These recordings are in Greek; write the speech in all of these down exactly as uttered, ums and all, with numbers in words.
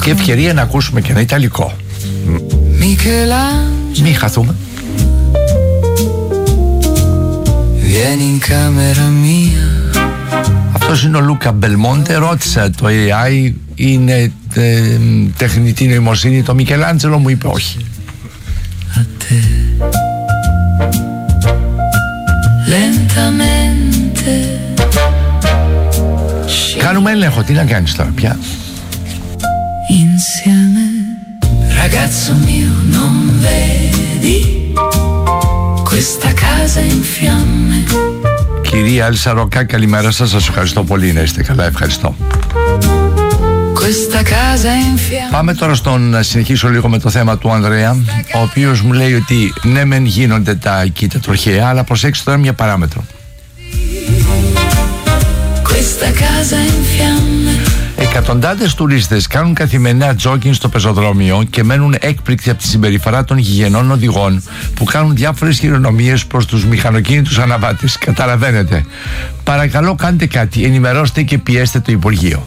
και ευκαιρία να ακούσουμε και ένα ιταλικό. Μην χαθούμε. Αυτός είναι ο Λούκα Μπελμόντε. Ρώτησα το έι άι είναι τε, τεχνητή νοημοσύνη. Το Μικελάντζελο μου είπε όχι. Κάνουμε έλεγχο. Τι να κάνεις τώρα πια? Ragazzo mio, non vedi questa casa in fiamme. Κυρία Έλσα Ροκά, καλημέρα σας. Σας ευχαριστώ πολύ. Να είστε καλά, ευχαριστώ. Πάμε τώρα στον να συνεχίσω λίγο με το θέμα του Ανδρέα, ο οποίος μου λέει ότι ναι μεν γίνονται τα κοίτα τροχαία, αλλά προσέξτε τώρα μια παράμετρο. Εκατοντάδες τουρίστες κάνουν καθημερινά τζόκινγκ στο πεζοδρόμιο και μένουν έκπληκτοι από τη συμπεριφορά των γηγενών οδηγών που κάνουν διάφορες χειρονομίες προς τους μηχανοκίνητους αναβάτες. Καταλαβαίνετε. Παρακαλώ κάντε κάτι, ενημερώστε και πιέστε το Υπουργείο.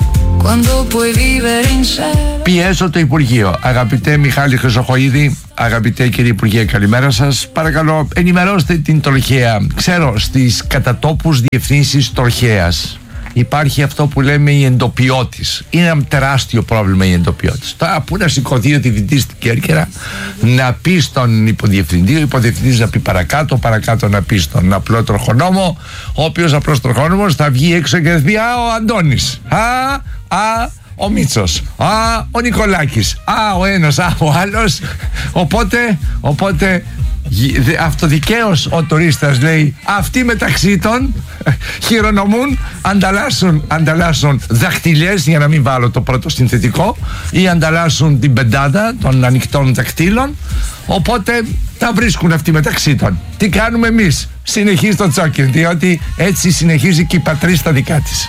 Πιέζω το Υπουργείο. Αγαπητέ Μιχάλη Χρυσοχοΐδη, αγαπητέ κύριε Υπουργέ, καλημέρα σας. Παρακαλώ ενημερώστε την τροχαία. Ξέρω, στις κατατόπους διευθύνσεις τροχαίας υπάρχει αυτό που λέμε η εντοπιώτης. Είναι ένα τεράστιο πρόβλημα η εντοπιώτης. Τώρα που να σηκωθεί ο διευθυντής στην Κέρκυρα, να πει στον υποδιευθυντή, ο υποδιευθυντής να πει παρακάτω, παρακάτω να πει στον απλό τροχονόμο, ο οποίος απλός τροχόνομος θα βγει έξω και θα πει «Α, ο Αντώνης, α, α, ο Μίτσος, α, ο Νικολάκης, α, ο ένας, α, ο άλλος». Οπότε, οπότε αυτοδικαίως ο τουρίστας λέει, αυτοί μεταξύ των χειρονομούν, ανταλλάσσουν, ανταλλάσσουν δαχτυλιές, για να μην βάλω το πρώτο συνθετικό, ή ανταλλάσσουν την πεντάδα των ανοιχτών δαχτύλων. Οπότε τα βρίσκουν αυτοί μεταξύ των. Τι κάνουμε εμείς? Συνεχίζει το τσόκινγκ, διότι έτσι συνεχίζει και η πατρίς στα δικά της.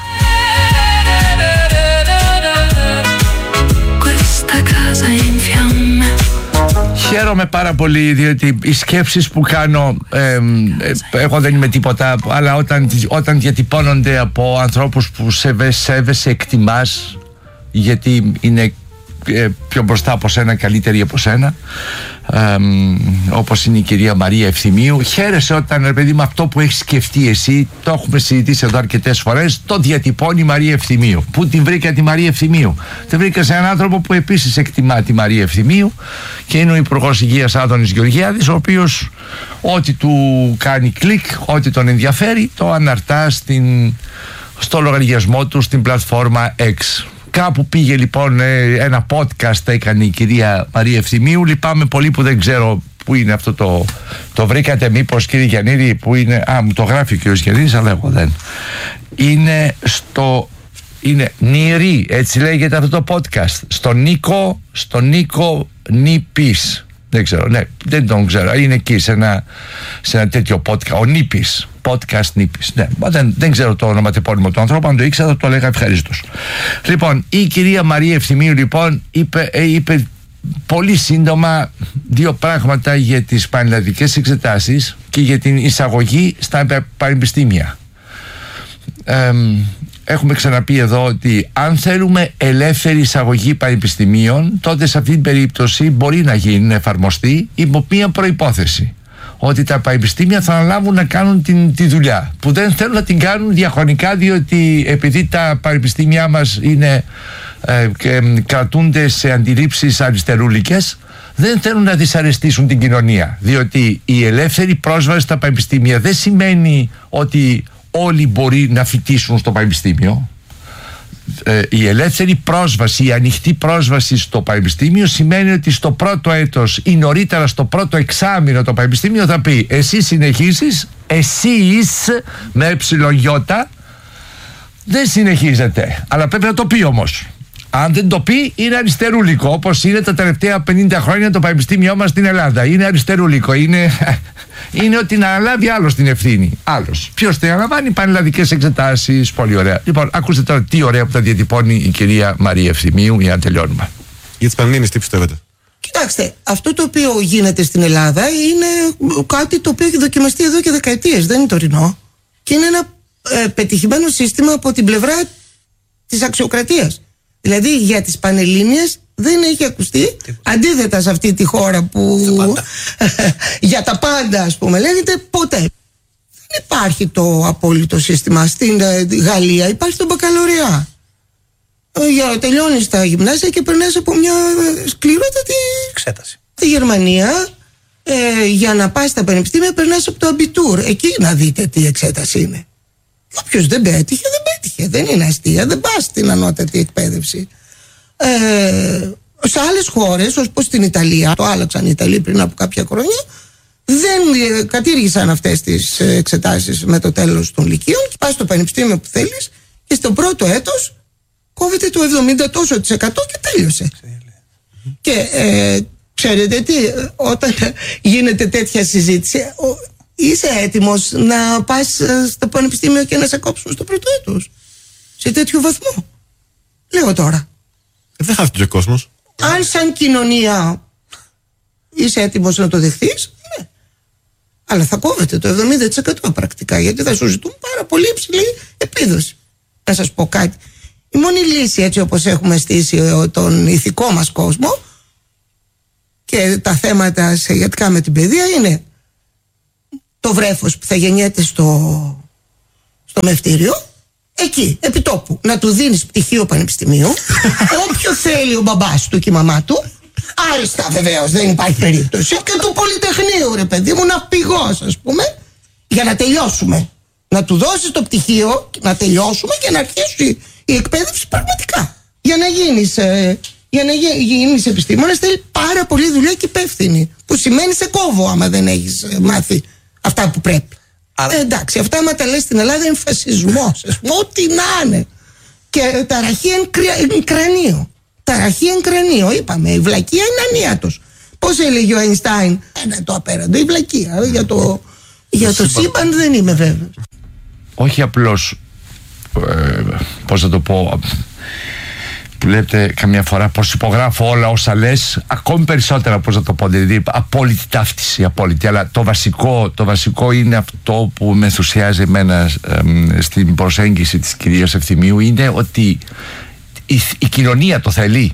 Χαίρομαι πάρα πολύ, διότι οι σκέψεις που κάνω, ε, ε, εγώ δεν είμαι τίποτα, αλλά όταν, όταν διατυπώνονται από ανθρώπους που σέβεσαι, σέβεσαι, εκτιμάς, γιατί είναι ε, πιο μπροστά από σένα, καλύτερη από σένα, ε, όπως είναι η κυρία Μαρία Ευθυμίου, χαίρεσαι όταν, ρε παιδί, με αυτό που έχεις σκεφτεί εσύ, το έχουμε συζητήσει εδώ αρκετές φορές, το διατυπώνει η Μαρία Ευθυμίου. Πού την βρήκα τη Μαρία Ευθυμίου? Την βρήκα σε έναν άνθρωπο που επίσης εκτιμά τη Μαρία Ευθυμίου και είναι ο Υπουργός Υγείας Άδωνης Γεωργιάδης, ο οποίος ό,τι του κάνει κλικ, ό,τι τον ενδιαφέρει, το αναρτά στην, στο λογαριασμό του στην πλατφόρμα X. Κάπου πήγε λοιπόν ένα podcast, έκανε η κυρία Μαρία Ευθυμίου. Λυπάμαι πολύ που δεν ξέρω πού είναι αυτό το. Το βρήκατε μήπως, κύριε Γιαννίδη? Πού είναι? Α, μου το γράφει ο κύριος Γιαννίδης, αλλά εγώ δεν. Είναι στο. Είναι Νιρή, έτσι λέγεται αυτό το podcast. Στο Νίκο, στο Νίκο Νίπης. Δεν ξέρω, ναι, δεν τον ξέρω. Είναι εκεί σε ένα, σε ένα τέτοιο podcast. Ο Νίπης. Podcast Νίπης. Ναι, δεν, δεν ξέρω το ονοματεπώνυμο του ανθρώπου. Αν το ήξερα, θα το έλεγα ευχαρίστως. Λοιπόν, η κυρία Μαρία Ευθυμίου, λοιπόν, είπε, ε, είπε πολύ σύντομα δύο πράγματα για τις πανελλαδικές εξετάσεις και για την εισαγωγή στα πανεπιστήμια. Ε, Έχουμε ξαναπεί εδώ ότι αν θέλουμε ελεύθερη εισαγωγή πανεπιστημίων, τότε σε αυτή την περίπτωση μπορεί να γίνει, να εφαρμοστεί υπό μία προϋπόθεση. Ότι τα πανεπιστήμια θα αναλάβουν να κάνουν την, τη δουλειά, που δεν θέλουν να την κάνουν διαχρονικά, διότι επειδή τα πανεπιστήμια μας είναι, ε, και, κρατούνται σε αντιλήψεις αριστερούλικες, δεν θέλουν να δυσαρεστήσουν την κοινωνία. Διότι η ελεύθερη πρόσβαση στα πανεπιστήμια δεν σημαίνει ότι όλοι μπορεί να φοιτήσουν στο πανεπιστήμιο. Ε, η ελεύθερη πρόσβαση, η ανοιχτή πρόσβαση στο πανεπιστήμιο σημαίνει ότι στο πρώτο έτος ή νωρίτερα στο πρώτο εξάμηνο το πανεπιστήμιο θα πει εσύ συνεχίζεις, εσείς με εψιλογιώτα δεν συνεχίζετε, αλλά πρέπει να το πει όμως. Αν δεν το πει, είναι αριστερούλικο, όπως είναι τα τελευταία πενήντα χρόνια το πανεπιστήμιό μας στην Ελλάδα. Είναι αριστερούλικο, είναι, είναι ότι να αναλάβει άλλος την ευθύνη. Άλλος. Ποιος την αναλαμβάνει? πανελλαδικές εξετάσεις. Πολύ ωραία. Λοιπόν, ακούστε τώρα τι ωραία που τα διατυπώνει η κυρία Μαρία Ευθυμίου για να τελειώνουμε. Για τις Πανελλήνιες, τι πιστεύετε? Κοιτάξτε, αυτό το οποίο γίνεται στην Ελλάδα είναι κάτι το οποίο έχει δοκιμαστεί εδώ και δεκαετίες. Δεν είναι τωρινό. Και είναι ένα ε, πετυχημένο σύστημα από την πλευρά της αξιοκρατίας. Δηλαδή για τις Πανελλήνιες δεν έχει ακουστεί. Αντίθετα σε αυτή τη χώρα που για τα πάντα, ας πούμε, λέγεται ποτέ. Δεν υπάρχει το απόλυτο σύστημα. Στην Γαλλία υπάρχει το μπακαλωριά. Για να τελειώνεις τα γυμνάσια και περνάς από μια σκληρότατη εξέταση. Στη Γερμανία, ε, για να πας στα πανεπιστήμια, περνάς από το αμπιτούρ. Εκεί να δείτε τι εξέταση είναι. Όποιος δεν πέτυχε, δεν πέτυχε. Δεν είναι αστεία. Δεν πας στην ανώτατη εκπαίδευση. Ε, σε άλλες χώρες, όπως στην Ιταλία, το άλλαξαν οι Ιταλοί πριν από κάποια χρόνια, δεν ε, κατήργησαν αυτές τις εξετάσεις με το τέλος των λυκείων. Πας στο πανεπιστήμιο που θέλεις και στο πρώτο έτος κόβεται το εβδομήντα τόσο της εκατό και τέλειωσε. Και ε, ξέρετε τι, όταν γίνεται τέτοια συζήτηση, είσαι έτοιμος να πας στο πανεπιστήμιο και να σε κόψουν στο πρώτο έτος? Σε τέτοιο βαθμό, λέω τώρα. Δεν χάθηκε ο κόσμος. Αν σαν κοινωνία είσαι έτοιμος να το δεχθείς, ναι. Αλλά θα κόβεται το εβδομήντα τοις εκατό πρακτικά, γιατί θα σου ζητούν πάρα πολύ υψηλή επίδοση. Να σας πω κάτι. Η μόνη λύση, έτσι όπως έχουμε στήσει τον ηθικό μας κόσμο και τα θέματα σχετικά με την παιδεία, είναι το βρέφος που θα γεννιέται στο, στο μευτήριο, εκεί, επί τόπου, να του δίνεις πτυχίο πανεπιστημίου, όποιο θέλει ο μπαμπάς του και η μαμά του, άριστα βεβαίως, δεν υπάρχει περίπτωση, και του πολυτεχνείου, ρε παιδί μου, ναυπηγός, ας πούμε, για να τελειώσουμε. Να του δώσεις το πτυχίο, να τελειώσουμε και να αρχίσει η εκπαίδευση πραγματικά. Για να γίνεις, ε, για να γίνεις επιστήμονας θέλει πάρα πολύ δουλειά και υπεύθυνη. Που σημαίνει σε κόβω άμα δεν έχεις ε, μάθει αυτά που πρέπει. Άρα... Ε, εντάξει, αυτά άμα τα λες στην Ελλάδα είναι φασισμός. Ό,τι να είναι. Και ταραχή εν, εν κρανίο. Ταραχή εν κρανίο. Είπαμε, η βλακεία είναι ανίατος. Πώς έλεγε ο Αϊνστάιν? Ένα το απέραντο, η βλακεία. Για το, για το σύμπαν δεν είμαι βέβαιος. Όχι απλώς, ε, πώς θα το πω, που λέτε καμιά φορά πως υπογράφω όλα όσα λες, ακόμη περισσότερα, πώς θα το πω, δηλαδή απόλυτη ταύτιση, απόλυτη, αλλά το βασικό, το βασικό είναι αυτό που με ενθουσιάζει εμένα ε, στην προσέγγιση της κυρίας Ευθυμίου, είναι ότι η, η κοινωνία το θέλει.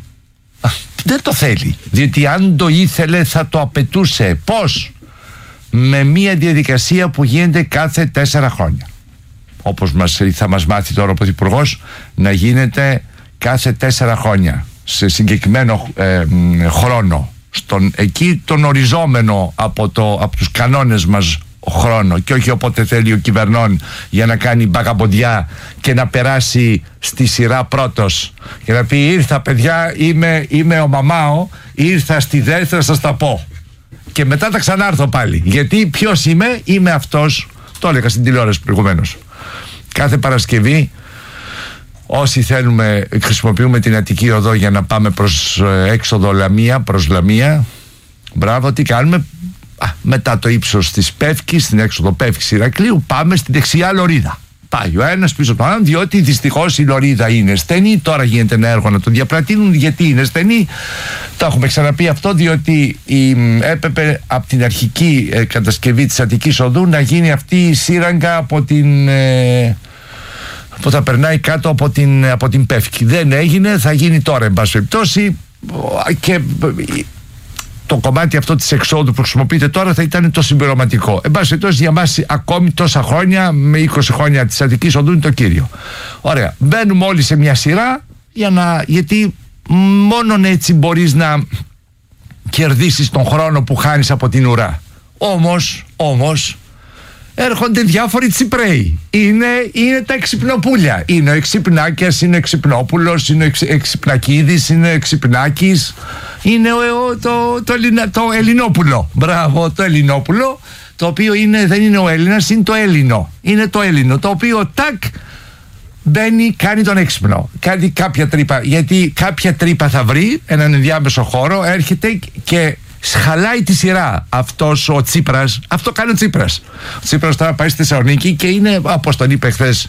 Δεν το θέλει, διότι αν το ήθελε θα το απαιτούσε. Πώς? Με μια διαδικασία που γίνεται κάθε τέσσερα χρόνια, όπως μας, θα μας μάθει τώρα ο Πρωθυπουργός, να γίνεται κάθε τέσσερα χρόνια σε συγκεκριμένο ε, χρόνο, στον, εκεί τον οριζόμενο από, το, από τους κανόνες μας χρόνο, και όχι όποτε θέλει ο κυβερνών για να κάνει μπαγαμποντιά και να περάσει στη σειρά πρώτος και να πει ήρθα παιδιά, είμαι, είμαι ο Μαμάο, ήρθα στη δεύτερη, σας τα πω και μετά θα ξανάρθω πάλι, γιατί ποιος είμαι? Είμαι αυτός, το έλεγα στην τηλεόραση προηγουμένως. Κάθε Παρασκευή όσοι θέλουμε χρησιμοποιούμε την Αττική Οδό για να πάμε προς έξοδο Λαμία, προς Λαμία, μπράβο, τι κάνουμε? Α, μετά το ύψος της Πεύκης, στην έξοδο Πεύκης Ηρακλείου, πάμε στη δεξιά λωρίδα. Πάει ο ένας πίσω τον άλλον, διότι δυστυχώς η λωρίδα είναι στενή. Τώρα γίνεται ένα έργο να το διαπρατείνουν. Γιατί είναι στενή? Το έχουμε ξαναπεί αυτό, διότι η, έπρεπε από την αρχική ε, κατασκευή της Αττικής Οδού να γίνει αυτή η σύραγγα από την... Ε, που θα περνάει κάτω από την, από την Πεύκη. Δεν έγινε, θα γίνει τώρα εν πάση περιπτώσει, και το κομμάτι αυτό της εξόδου που χρησιμοποιείται τώρα θα ήταν το συμπληρωματικό. Εν πάση περιπτώσει, για μας ακόμη τόσα χρόνια, με είκοσι χρόνια της Αττικής Οδού, είναι το κύριο. Ωραία, μπαίνουμε όλοι σε μια σειρά, για να, γιατί μόνον έτσι μπορείς να κερδίσεις τον χρόνο που χάνεις από την ουρά. Όμως, όμως έρχονται διάφοροι Τσιπρέοι. Είναι, είναι τα εξυπνοπούλια. Είναι ο Εξυπνάκιας, είναι ο Εξυπνόπουλος, είναι ο εξ, Εξυπνακίδης, είναι ο Εξυπνάκης, είναι ο, ο, το, το, το, το Ελληνόπουλο. Μπράβο, το Ελληνόπουλο, το οποίο είναι, δεν είναι ο Έλληνας, είναι το Έλληνο. Είναι το Έλληνο, το οποίο τάκ μπαίνει, κάνει τον έξυπνο. Κάνει κάποια τρύπα, γιατί κάποια τρύπα θα βρει, έναν ενδιάμεσο χώρο, έρχεται και σχαλάει τη σειρά. Αυτός ο Τσίπρας, αυτό κάνει ο Τσίπρας. Ο Τσίπρας τώρα πάει στη Θεσσαλονίκη και είναι, όπως τον είπε χθες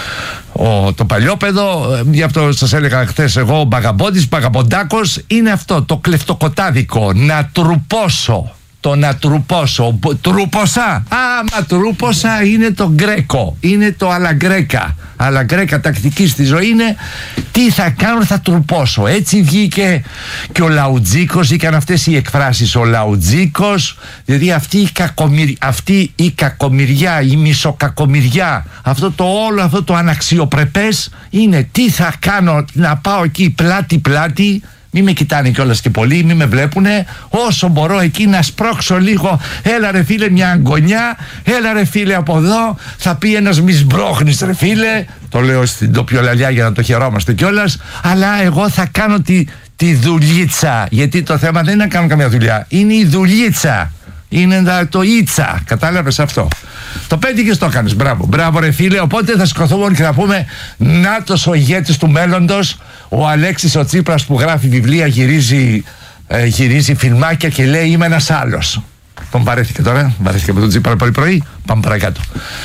το παλιόπαιδο, γι' αυτό σας έλεγα χθες εγώ, ο Μπαγαμπόντης, Μπαγαμποντάκος, είναι αυτό το κλεφτοκοτάδικο, να τρουπώσω το να τρουπώσω. Τρούπωσα. Άμα τρούπωσα είναι το γκρέκο. Είναι το αλαγκρέκα. Αλαγκρέκα τακτική στη ζωή είναι τι θα κάνω, θα τρουπώσω. Έτσι βγήκε και ο Λαουτζίκος, βγήκαν αυτές οι εκφράσεις. Ο Λαουτζίκος, δηλαδή αυτή η, κακομυρ, αυτή η κακομυριά, η μισοκακομυριά, αυτό το όλο αυτό το αναξιοπρεπές είναι τι θα κάνω, να πάω εκεί πλάτη-πλάτη. Μη με κοιτάνε κιόλας και πολύ, μη με βλέπουνε. Όσο μπορώ εκεί να σπρώξω λίγο. Έλα ρε φίλε μια αγκονιά. Έλα ρε φίλε από εδώ. Θα πει ένας μη σμπρώχνεις ρε φίλε. Το λέω στην τοπιολαλιά για να το χαιρόμαστε κιόλας. Αλλά εγώ θα κάνω τη, τη δουλίτσα. Γιατί το θέμα δεν είναι να κάνω καμία δουλειά. Είναι η δουλίτσα. Είναι το ίτσα. Κατάλαβες αυτό. Το πέτυχες, το έκανες. Μπράβο. Μπράβο ρε φίλε. Οπότε θα σηκωθούμε και θα πούμε νάτος ο ηγέτης του μέλλοντος. Ο Αλέξης ο Τσίπρας που γράφει βιβλία, γυρίζει, ε, γυρίζει φιλμάκια και λέει είμαι ένας άλλος. Τον βαρέθηκε τώρα. Βαρέθηκε με τον Τσίπρα πρωί πρωί. Πάμε παρακάτω.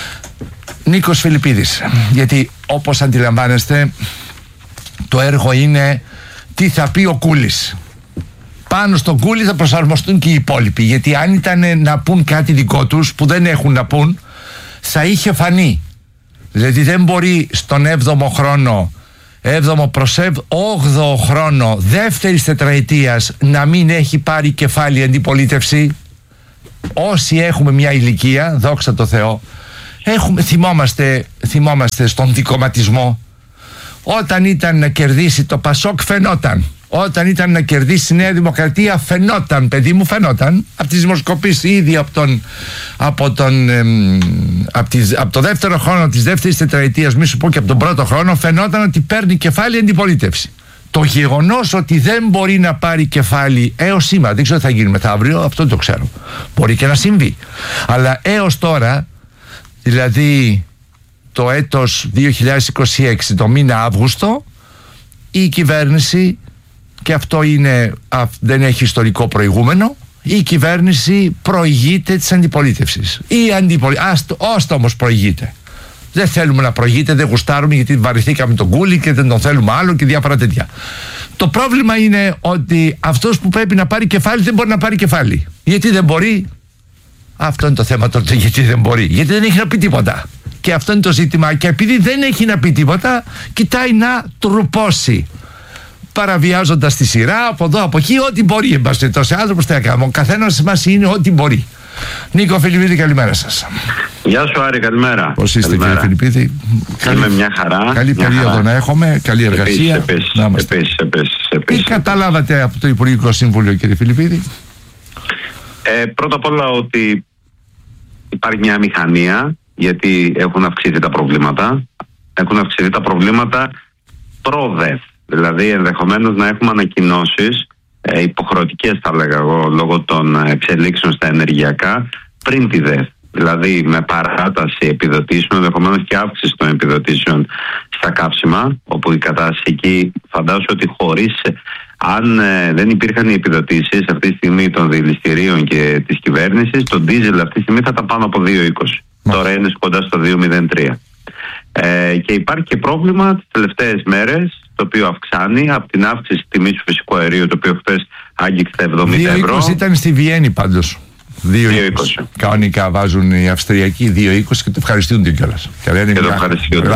Νίκος Φιλιππίδης. Γιατί όπως αντιλαμβάνεστε το έργο είναι τι θα πει ο Κούλης. Πάνω στον Κούλη θα προσαρμοστούν και οι υπόλοιποι. Γιατί αν ήταν να πούν κάτι δικό τους που δεν έχουν να πούν, θα είχε φανεί. Δηλαδή δεν μπορεί στον έβδομο χρόνο, έβδομο προς όγδοο χρόνο δεύτερης τετραετίας να μην έχει πάρει κεφάλι αντιπολίτευση. Όσοι έχουμε μια ηλικία, δόξα τω Θεώ, έχουμε, θυμόμαστε, θυμόμαστε στον δικομματισμό. Όταν ήταν να κερδίσει το Πασόκ φαινόταν. Όταν ήταν να κερδίσει η Νέα Δημοκρατία φαινόταν, παιδί μου, φαινόταν από τις δημοσκοπήσεις ήδη από τον, από, τον, εμ, από, τις, από το δεύτερο χρόνο της δεύτερης τετραετίας, μη σου πω και από τον πρώτο χρόνο, φαινόταν ότι παίρνει κεφάλι αντιπολίτευση. Το γεγονός ότι δεν μπορεί να πάρει κεφάλι έως σήμερα, δεν ξέρω τι θα γίνει μεθαύριο, αυτό δεν το ξέρω. Μπορεί και να συμβεί. Αλλά έως τώρα, δηλαδή το έτος δύο χιλιάδες είκοσι έξι, το μήνα Αύγουστο, η κυβέρνηση, και αυτό είναι, δεν έχει ιστορικό προηγούμενο, η κυβέρνηση προηγείται της αντιπολίτευσης. Η αντιπολίτευση, ώστε όμως προηγείται. Δεν θέλουμε να προηγείται, δεν γουστάρουμε γιατί βαρεθήκαμε τον Κούλη και δεν τον θέλουμε άλλο και διάφορα τέτοια. Το πρόβλημα είναι ότι αυτός που πρέπει να πάρει κεφάλι δεν μπορεί να πάρει κεφάλι. Γιατί δεν μπορεί? Αυτό είναι το θέμα τότε, γιατί δεν μπορεί. Γιατί δεν έχει να πει τίποτα. Και αυτό είναι το ζήτημα. Και επειδή δεν έχει να πει τίποτα, κοιτάει να τρουπώσει. Παραβιάζοντας τη σειρά, από εδώ, από εκεί, ό,τι μπορεί. Εμπαστητός άνθρωπος, τι να κάνουμε. Ο καθένας μας είναι ό,τι μπορεί. Νίκο Φιλιππίδη, καλημέρα σας. Γεια σου Άρη, καλημέρα. Πώς είστε καλημέρα. Κύριε Φιλιππίδη? Είμαι καλή, μια χαρά. Καλή μια περίοδο χαρά. να έχουμε, καλή εργασία. Επίσης, να επίσης, επίσης, επίσης. Τι καταλάβατε από το Υπουργικό Συμβούλιο, κύριε Φιλιππίδη? Ε, πρώτα απ' όλα ότι υπάρχει μια μηχανία, γιατί έχουν αυξηθεί τα προβλήματα. Έχουν αυξηθεί τα προβλήματα προ-ΔΕΘ. Δηλαδή ενδεχομένως να έχουμε ανακοινώσεις ε, υποχρεωτικές, θα λέγα εγώ, λόγω των εξελίξεων στα ενεργειακά πριν τη ΔΕΘ. Δηλαδή με παράταση επιδοτήσεων, ενδεχομένως και αύξηση των επιδοτήσεων στα καύσιμα, όπου η κατάσταση εκεί φαντάζομαι ότι χωρίς, αν ε, δεν υπήρχαν οι επιδοτήσεις αυτή τη στιγμή των δηληστηρίων και της κυβέρνησης, το ντίζελ αυτή τη στιγμή θα ήταν πάνω από δύο είκοσι. Τώρα είναι κοντά στο δύο μηδέν τρία. Ε, και υπάρχει και πρόβλημα τις τελευταίες μέρες, το οποίο αυξάνει από την αύξηση της τιμής του φυσικού αερίου, το οποίο χθες άγγιξε τα εβδομήντα ευρώ. δύο είκοσι ήταν στη Βιέννη πάντως. δύο είκοσι. Κανονικά βάζουν οι Αυστριακοί δύο είκοσι και το ευχαριστούνται κιόλας. Και λένε και το ευχαριστούνται.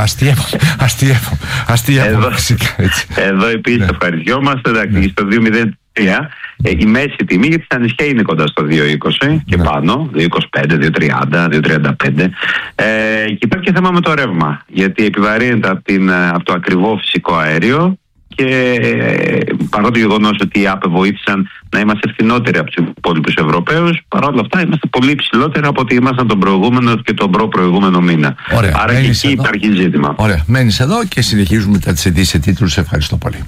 Αστείευο φυσικά. Εδώ επίσης ευχαριστιόμαστε. Εντάξει, στο δύο μηδέν τρία η μέση τιμή για τη Ανισχέα είναι κοντά στο δύο είκοσι και πάνω, δύο είκοσι πέντε, δύο τριάντα, δύο τριάντα πέντε. Ε, και υπάρχει και θέμα με το ρεύμα, γιατί επιβαρύνεται από, την, από το ακριβό φυσικό αέριο και ε, παρά το γεγονός ότι οι ΑΠΕ βοήθησαν να είμαστε φθηνότεροι από τους υπόλοιπους Ευρωπαίους, παρόλα αυτά είμαστε πολύ υψηλότεροι από ότι ήμασταν τον προηγούμενο και τον προ-προηγούμενο μήνα. Ωραία, άρα και εκεί εδώ υπάρχει ζήτημα. Ωραία, μένεις εδώ και συνεχίζουμε μετά τις ειδήσεις σε τίτλους. Ευχαριστώ πολύ.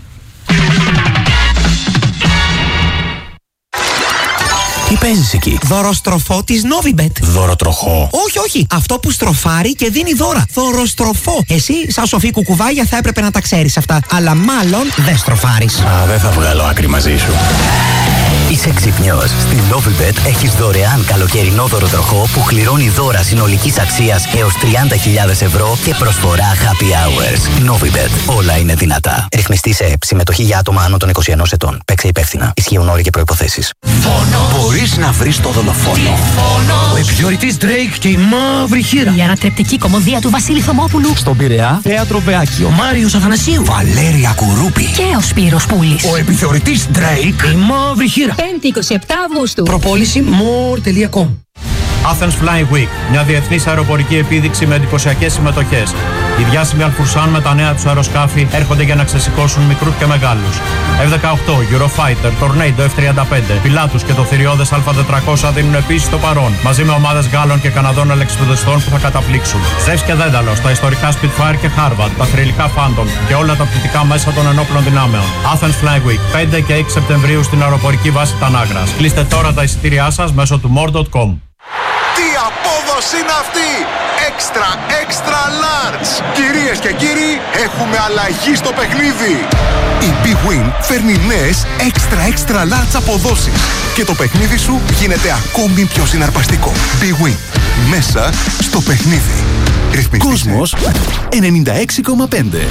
Τι παίζεις εκεί? Δωροστροφό της Novibet. Δωροτροχό? Όχι, όχι. Αυτό που στροφάρει και δίνει δώρα. Δωροστροφό. Εσύ, σαν σοφή κουκουβάγια, θα έπρεπε να τα ξέρεις αυτά. Αλλά μάλλον δεν στροφάρεις. Α, δεν θα βγάλω άκρη μαζί σου. Η Είσαι ξύπνιος. Στην Novibet έχεις δωρεάν καλοκαιρινό δωροτροχό που κληρώνει δώρα συνολικής αξίας έως τριάντα χιλιάδες ευρώ και προσφορά happy hours. Novibet. Όλα είναι δυνατά. Ρυθμιστή σε ΕΠ. Συμμετοχή για άτομα άνω των είκοσι ενός ετών. Παίξε υπεύθυνα. Ισχύουν όροι και προϋποθέσεις. Μπορείς να βρεις το δολοφόνο. Ο επιθεωρητής Drake και η μαύρη χείρα. Η ανατρεπτική κομμωδία του Βασίλη Θωμόπουλου. Στον Πειραιά, Θέατρο Βεάκη. Ο Μάριος Αθανασίου. Βαλέρια Κουρούπη. Και ο Σπύρος Πούλης. Ο επιθεωρητής Drake, η μαύρη χείρα. πέμπτη είκοσι επτά Αυγούστου. Προπόληση more τελεία com. Athens Flying Week, μια διεθνής αεροπορική επίδειξη με εντυπωσιακές συμμετοχές. Οι διάσημοι Αλφουρσάν με τα νέα τους αεροσκάφη έρχονται για να ξεσηκώσουν μικρούς και μεγάλους. εφ δεκαοκτώ, Eurofighter, Tornado εφ τριάντα πέντε, Pilatus και το θηριώδες Α τετρακόσια δίνουν επίσης το παρόν, μαζί με ομάδες Γάλλων και Καναδών ελεξιπεδιστών που θα καταπλήξουν. Ζεύς και Δένταλος, τα ιστορικά Spitfire και Harvard, τα θρυλικά Phantom και όλα τα πτυτικά μέσα των ενόπλων δυνάμεων. Athens Flying Week, πέντε και έξι Σεπτεμβρίου στην αεροπορική βάση Τανάγρας. Κλείστε τώρα τα εισιτήριά σας μέσω του more τελεία com. Τι απόδοση είναι αυτή! Extra, extra large! Κυρίες και κύριοι, έχουμε αλλαγή στο παιχνίδι! Η Big Win φέρνει νέες extra, extra large αποδόσεις και το παιχνίδι σου γίνεται ακόμη πιο συναρπαστικό. Big Win. Μέσα στο παιχνίδι. Κόσμος ενενήντα έξι κόμμα πέντε.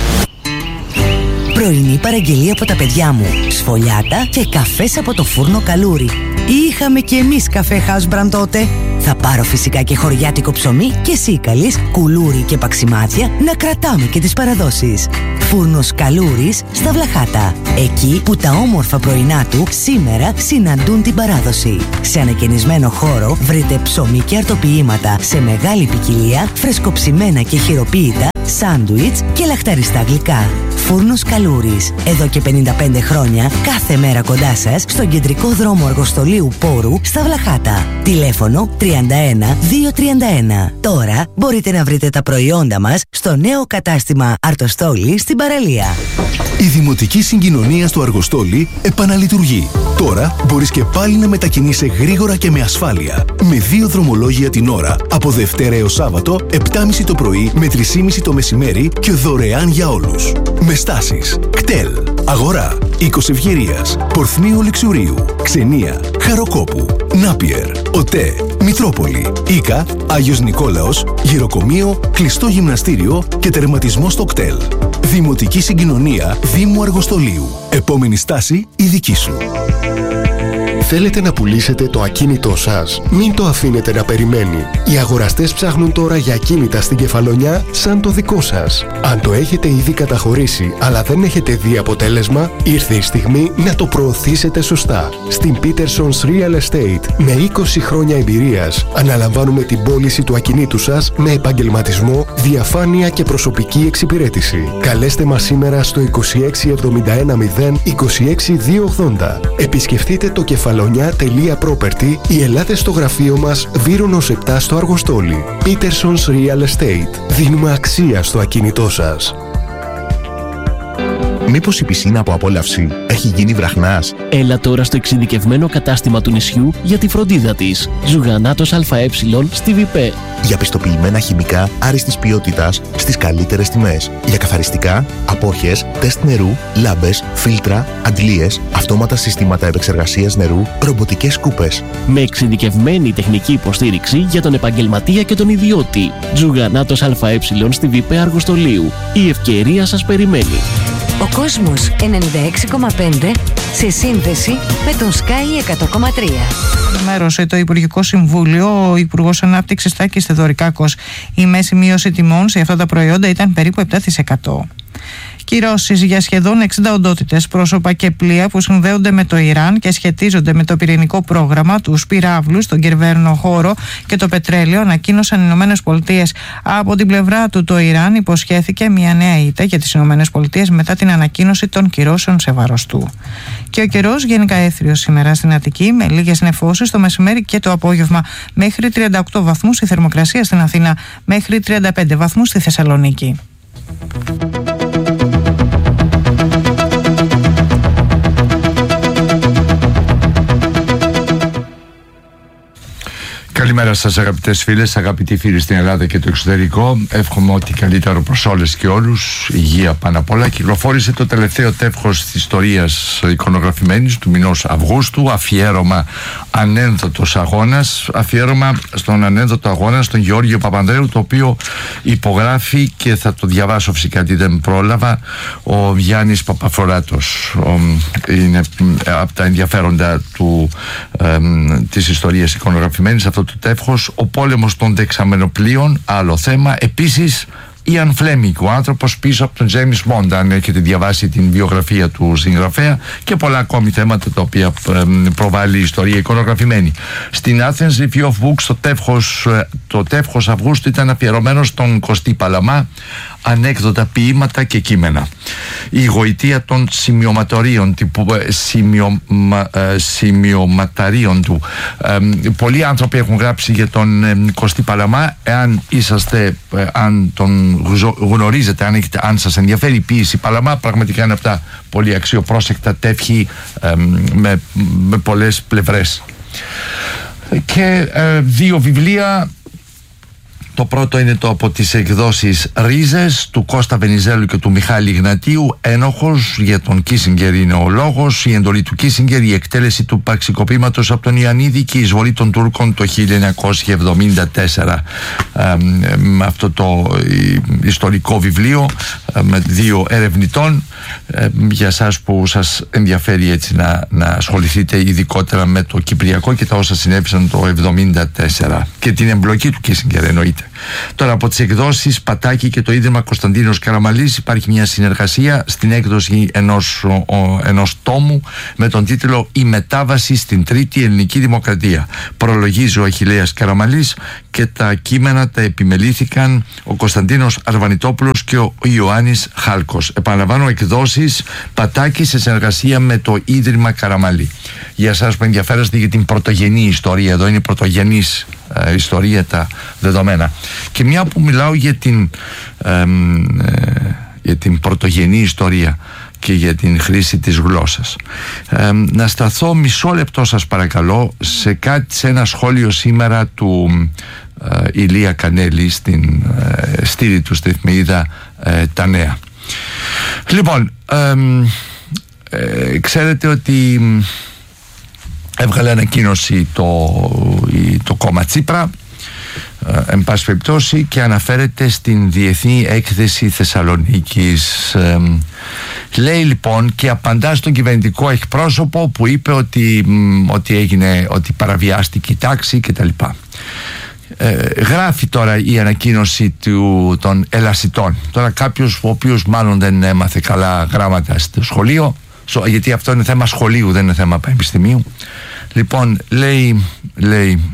Πρωινή παραγγελία από τα παιδιά μου. Σφολιάτα και καφές από το φούρνο Καλούρι. Είχαμε κι εμείς καφέ Housebrand τότε. Θα πάρω φυσικά και χωριάτικο ψωμί και σίκαλης, κουλούρι και παξιμάδια να κρατάμε και τις παραδόσεις. Φούρνος Καλούρης στα Βλαχάτα. Εκεί που τα όμορφα πρωινά του σήμερα συναντούν την παράδοση. Σε ανακαινισμένο χώρο βρείτε ψωμί και αρτοποιήματα σε μεγάλη ποικιλία, φρεσκοψημένα και χειροποίητα, σάντουιτς και λαχταριστά γλυκά. Φούρνος Καλούρης. Εδώ και πενήντα πέντε χρόνια, κάθε μέρα κοντά σας, στον κεντρικό δρόμο Αργοστολίου Πόρου, στα Βλαχάτα. Τηλέφωνο τριάντα ένα διακόσια τριάντα ένα. Τώρα μπορείτε να βρείτε τα προϊόντα μας στο νέο κατάστημα Αρτοστόλη στην παραλία. Η Δημοτική Συγκοινωνία στο Αργοστόλι επαναλειτουργεί. Τώρα μπορείς και πάλι να μετακινείσαι γρήγορα και με ασφάλεια. Με δύο δρομολόγια την ώρα, από Δευτέρα έως Σάββατο, επτά και μισή το πρωί με τρεις και μισή το μεσημέρι και δωρεάν για όλους. Με στάσεις Κτέλ, Αγορά, Οίκος Ευγερίας, Πορθμίου Λεξουρίου, Ξενία, Χαροκόπου, Νάπιερ, ΟΤΕ, Μητρόπολη, Ίκα, Άγιος Νικόλαος, Γυροκομείο, Κλειστό Γυμναστήριο και τερματισμό στο Κτέλ. Δημοτική Συγκοινωνία Δήμου Αργοστολίου. Επόμενη στάση η δική σου. Θέλετε να πουλήσετε το ακίνητό σας? Μην το αφήνετε να περιμένει. Οι αγοραστές ψάχνουν τώρα για ακίνητα στην Κεφαλονιά σαν το δικό σας. Αν το έχετε ήδη καταχωρήσει αλλά δεν έχετε δει αποτέλεσμα, ήρθε η στιγμή να το προωθήσετε σωστά. Στην Peterson's Real Estate, με είκοσι χρόνια εμπειρίας, αναλαμβάνουμε την πώληση του ακινήτου σας με επαγγελματισμό, διαφάνεια και προσωπική εξυπηρέτηση. Καλέστε μας σήμερα στο είκοσι έξι εβδομήντα ένα μηδέν είκοσι έξι διακόσια ογδόντα. Επισκεφτείτε το κεφαλονιά.property ή ελάτε στο γραφείο μας Βύρονος επτά στο Αργοστόλι. Peterson's Real Estate. Δίνουμε αξία στο ακίνητό σας. Μήπως η πισίνα από απόλαυση έχει γίνει βραχνάς? Έλα τώρα στο εξειδικευμένο κατάστημα του νησιού για τη φροντίδα της. Ζουγανάτος ΑΕ στη ΒΙΠΕ. Για πιστοποιημένα χημικά άριστης ποιότητας στις καλύτερες τιμές. Για καθαριστικά, απόχες, τεστ νερού, λάμπες, φίλτρα, αντλίες, αυτόματα συστήματα επεξεργασίας νερού, ρομποτικές σκούπες. Με εξειδικευμένη τεχνική υποστήριξη για τον επαγγελματία και τον ιδιώτη. Ζουγανάτος ΑΕ στη ΒΙΠΕ Αργοστολίου. Η ευκαιρία σας περιμένει. Ο κόσμος ενενήντα έξι κόμμα πέντε σε σύνδεση με τον Sky εκατό κόμμα τρία. Ενημέρωσε το Υπουργικό Συμβούλιο, ο Υπουργός Ανάπτυξης Τάκης Θεοδωρικάκος. Η μέση μείωση τιμών σε αυτά τα προϊόντα ήταν περίπου επτά τοις εκατό. Κυρώσεις για σχεδόν εξήντα οντότητες, πρόσωπα και πλοία που συνδέονται με το Ιράν και σχετίζονται με το πυρηνικό πρόγραμμα, τους πυράβλους, τον κερβέρνο χώρο και το πετρέλαιο, ανακοίνωσαν οι Ηνωμένες Πολιτείες. Από την πλευρά του, το Ιράν υποσχέθηκε μια νέα ήττα για τις Ηνωμένες Πολιτείες μετά την ανακοίνωση των κυρώσεων σε βάρος του. Και ο καιρός γενικά έθριος σήμερα στην Αττική, με λίγες νεφώσεις το μεσημέρι και το απόγευμα. Μέχρι τριάντα οκτώ βαθμούς η θερμοκρασία στην Αθήνα, μέχρι τριάντα πέντε βαθμούς στη Θεσσαλονίκη. Καλημέρα. Καλημέρα σας αγαπητές φίλες, αγαπητοί φίλοι στην Ελλάδα και το εξωτερικό. Εύχομαι ό,τι καλύτερο προς όλες και όλους. Υγεία πάνω απ' όλα. Κυκλοφόρησε το τελευταίο τεύχος της ιστορίας εικονογραφημένης του μηνός Αυγούστου. Αφιέρωμα ανένδοτος αγώνας. Αφιέρωμα στον ανένδοτο αγώνα στον Γεώργιο Παπανδρέου, το οποίο υπογράφει, και θα το διαβάσω φυσικά γιατί δεν πρόλαβα, ο Γιάννης Παπαφοράτος. Ο, είναι από τα ενδιαφέροντα του, ε, της ιστορίας εικονογραφημένης αυτό το τεύχος. Ο πόλεμος των δεξαμενοπλοίων, άλλο θέμα. Επίσης Ιαν Φλέμινγκ, ο άνθρωπος πίσω από τον Τζέιμς Μποντ, αν έχετε διαβάσει την βιογραφία του συγγραφέα, και πολλά ακόμη θέματα τα οποία ε, προβάλλει η ιστορία εικονογραφημένη. Στην Athens Review of Books το τεύχος, το τεύχος Αυγούστου ήταν αφιερωμένο στον Κωστή Παλαμά, ανέκδοτα, ποίηματα και κείμενα. Η γοητεία των σημειωματορίων, σημειω, ε, σημειωματαρίων του. Ε, πολλοί άνθρωποι έχουν γράψει για τον ε, Κωστή Παλαμά. Εάν είσαστε, ε, αν τον γνωρίζετε, αν, έχετε, αν σας ενδιαφέρει η ποίηση Παλαμά, πραγματικά είναι από τα πολύ αξιοπρόσεκτα τεύχη ε, με, με πολλές πλευρές. Και ε, δύο βιβλία. Το πρώτο είναι το από τις εκδόσεις Ρίζες του Κώστα Βενιζέλου και του Μιχάλη Γνατίου. Ένοχος, για τον Κίσιγκερ είναι ο λόγος. Η εντολή του Κίσιγκερ, η εκτέλεση του πραξικοπήματος από τον Ιωαννίδη και η εισβολή των Τούρκων το χίλια εννιακόσια εβδομήντα τέσσερα. Ε, με αυτό το ιστορικό βιβλίο ε, με δύο ερευνητών, ε, για εσάς που σας ενδιαφέρει έτσι να, να ασχοληθείτε ειδικότερα με το Κυπριακό και τα όσα συνέβησαν το εβδομήντα τέσσερα και την εμπλοκή του Κίσιγκερ εννοείται. Τώρα από τις εκδόσεις Πατάκη και το Ίδρυμα Κωνσταντίνος Καραμαλής υπάρχει μια συνεργασία στην έκδοση ενός, ο, ο, ενός τόμου με τον τίτλο «Η μετάβαση στην Τρίτη Ελληνική Δημοκρατία». Προλογίζει ο Αχιλλέας Καραμαλής και τα κείμενα τα επιμελήθηκαν ο Κωνσταντίνος Αρβανιτόπουλος και ο Ιωάννης Χάλκος. Επαναλαμβάνω, εκδόσεις Πατάκη σε συνεργασία με το Ίδρυμα Καραμαλή. Για εσάς που ενδιαφέρεστε για την πρωτογενή ιστορία, εδώ είναι η πρωτογενής ε, ιστορία, τα δεδομένα. Και μια που μιλάω για την, ε, ε, για την πρωτογενή ιστορία και για την χρήση της γλώσσας, ε, να σταθώ μισό λεπτό σας παρακαλώ σε κάτι, σε ένα σχόλιο σήμερα του ε, Ηλία Κανέλη στην ε, στήλη του στην εφημερίδα ε, Τα Νέα. Λοιπόν, ε, ε, ξέρετε ότι έβγαλε ανακοίνωση το, το κόμμα Τσίπρα, ε, εν πάση περιπτώσει, και αναφέρεται στην Διεθνή Έκθεση Θεσσαλονίκης. Ε, λέει λοιπόν και απαντά στον κυβερνητικό εκπρόσωπο που είπε ότι, ότι, έγινε, ότι παραβιάστηκε η τάξη κτλ. Ε, γράφει τώρα η ανακοίνωση του, των ελασιτών. Τώρα κάποιος ο οποίος μάλλον δεν έμαθε καλά γράμματα στο σχολείο, γιατί αυτό είναι θέμα σχολείου, δεν είναι θέμα πανεπιστημίου. Λοιπόν, λέει, λέει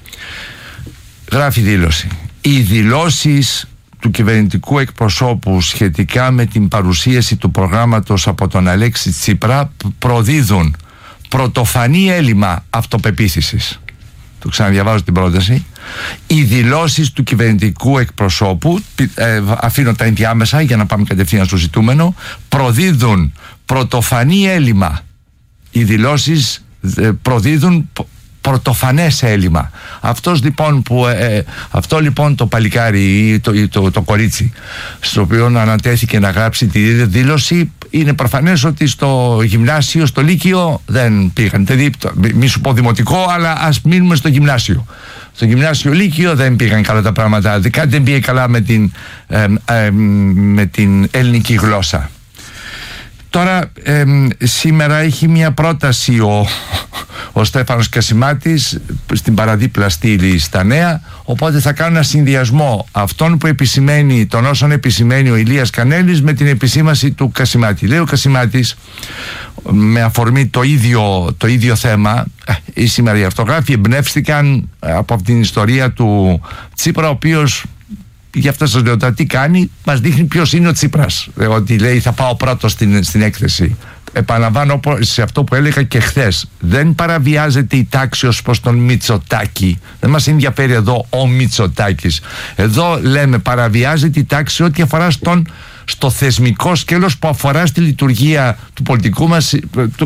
γράφει δήλωση: οι δηλώσεις του κυβερνητικού εκπροσώπου σχετικά με την παρουσίαση του προγράμματος από τον Αλέξη Τσίπρα προδίδουν πρωτοφανή έλλειμμα αυτοπεποίθησης. Το ξαναδιαβάζω την πρόταση. Οι δηλώσεις του κυβερνητικού εκπροσώπου, ε, αφήνω τα ενδιάμεσα για να πάμε κατευθείαν στο ζητούμενο, προδίδουν πρωτοφανή έλλειμμα. Οι δηλώσεις ε, προδίδουν πρωτοφανές έλλειμμα. Αυτός λοιπόν που, ε, αυτό λοιπόν το παλικάρι ή το, το, το κορίτσι στο οποίο ανατέθηκε να γράψει τη δήλωση, είναι προφανές ότι στο γυμνάσιο, στο λύκειο δεν πήγαν. Δηλαδή, μη σου πω δημοτικό, αλλά ας μείνουμε στο γυμνάσιο. Στο γυμνάσιο λύκειο δεν πήγαν καλά τα πράγματα. Κάτι δεν πήγε καλά με την, ε, ε, με την ελληνική γλώσσα. Τώρα ε, σήμερα έχει μια πρόταση ο, ο Στέφανος Κασιμάτης στην παραδίπλα στήλη στα Νέα, οπότε θα κάνω ένα συνδυασμό αυτών που επισημαίνει, των όσων επισημαίνει ο Ηλίας Κανέλης με την επισήμαση του Κασιμάτη. Λέει ο Κασιμάτης με αφορμή το ίδιο, το ίδιο θέμα, οι σήμερα οι αυτογράφοι εμπνεύστηκαν από την ιστορία του Τσίπρα, ο οποίος, γι' αυτό σας λέω, τι κάνει, μας δείχνει ποιος είναι ο Τσίπρας. Ότι λέει θα πάω πρώτος στην, στην έκθεση. Επαναλαμβάνω σε αυτό που έλεγα και χθες. Δεν παραβιάζεται η τάξη ως προς τον Μητσοτάκη. Δεν μας ενδιαφέρει εδώ ο Μητσοτάκης. Εδώ λέμε παραβιάζεται η τάξη ό,τι αφορά στον, στο θεσμικό σκέλος που αφορά στη λειτουργία του πολιτικού μας, του,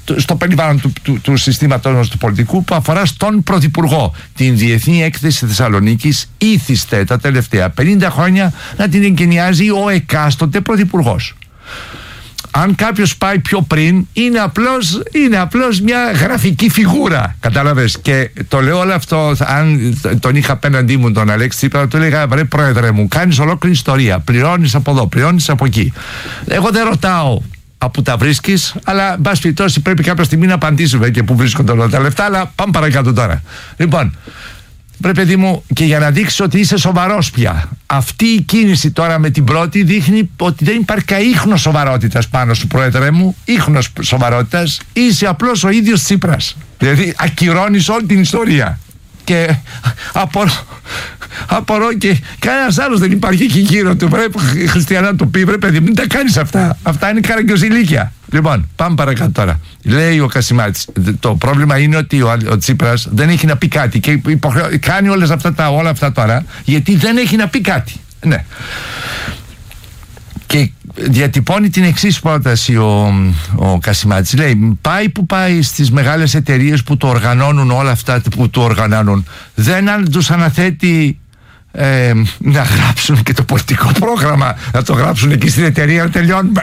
στο περιβάλλον του, του, του συστήματος του πολιτικού, που αφορά στον Πρωθυπουργό. Την Διεθνή Έκθεση Θεσσαλονίκης ήθιστε τα τελευταία πενήντα χρόνια να την εγκαινιάζει ο εκάστοτε Πρωθυπουργός. Αν κάποιος πάει πιο πριν, είναι απλώς, είναι απλώς μια γραφική φιγούρα. Κατάλαβες? Και το λέω όλο αυτό, αν τον είχα απέναντί μου τον Αλέξη Τσίπρα, του έλεγα: βρε πρόεδρε μου, κάνεις ολόκληρη ιστορία. Πληρώνεις από εδώ, πληρώνεις από εκεί. Εγώ δεν ρωτάω από τα βρίσκεις, αλλά εν πάση περιπτώσει πρέπει κάποια στιγμή να απαντήσουμε και πού βρίσκονται όλα τα λεφτά. Αλλά πάμε παρακάτω τώρα. Λοιπόν, πρέπει, παιδί μου, και για να δείξεις ότι είσαι σοβαρός πια, αυτή η κίνηση τώρα με την πρώτη δείχνει ότι δεν υπάρχει κανένα ίχνος σοβαρότητας πάνω σου, πρόεδρε μου. Ίχνος σοβαρότητας, είσαι απλώς ο ίδιος Τσίπρας. Δηλαδή ακυρώνεις όλη την ιστορία. Και απορώ, απορώ και κανένας άλλος δεν υπάρχει εκεί γύρω του. Πρέπει χριστιανά να του πει: βρε παιδί, μην τα κάνεις αυτά. Αυτά είναι καραγκιόζηλίκια. Λοιπόν, πάμε παρακάτω τώρα. Λέει ο Κασιμάτης, το πρόβλημα είναι ότι ο, ο Τσίπρας δεν έχει να πει κάτι και υποχρεώ, κάνει όλες αυτά τα, όλα αυτά τώρα γιατί δεν έχει να πει κάτι. Ναι. Και διατυπώνει την εξής πρόταση ο, ο Κασιμάτης. Λέει: πάει που πάει στις μεγάλες εταιρείες που το οργανώνουν όλα αυτά που το οργανώνουν, δεν αν τους αναθέτει ε, να γράψουν και το πολιτικό πρόγραμμα, να το γράψουν εκεί στην εταιρεία, να τελειώνουμε.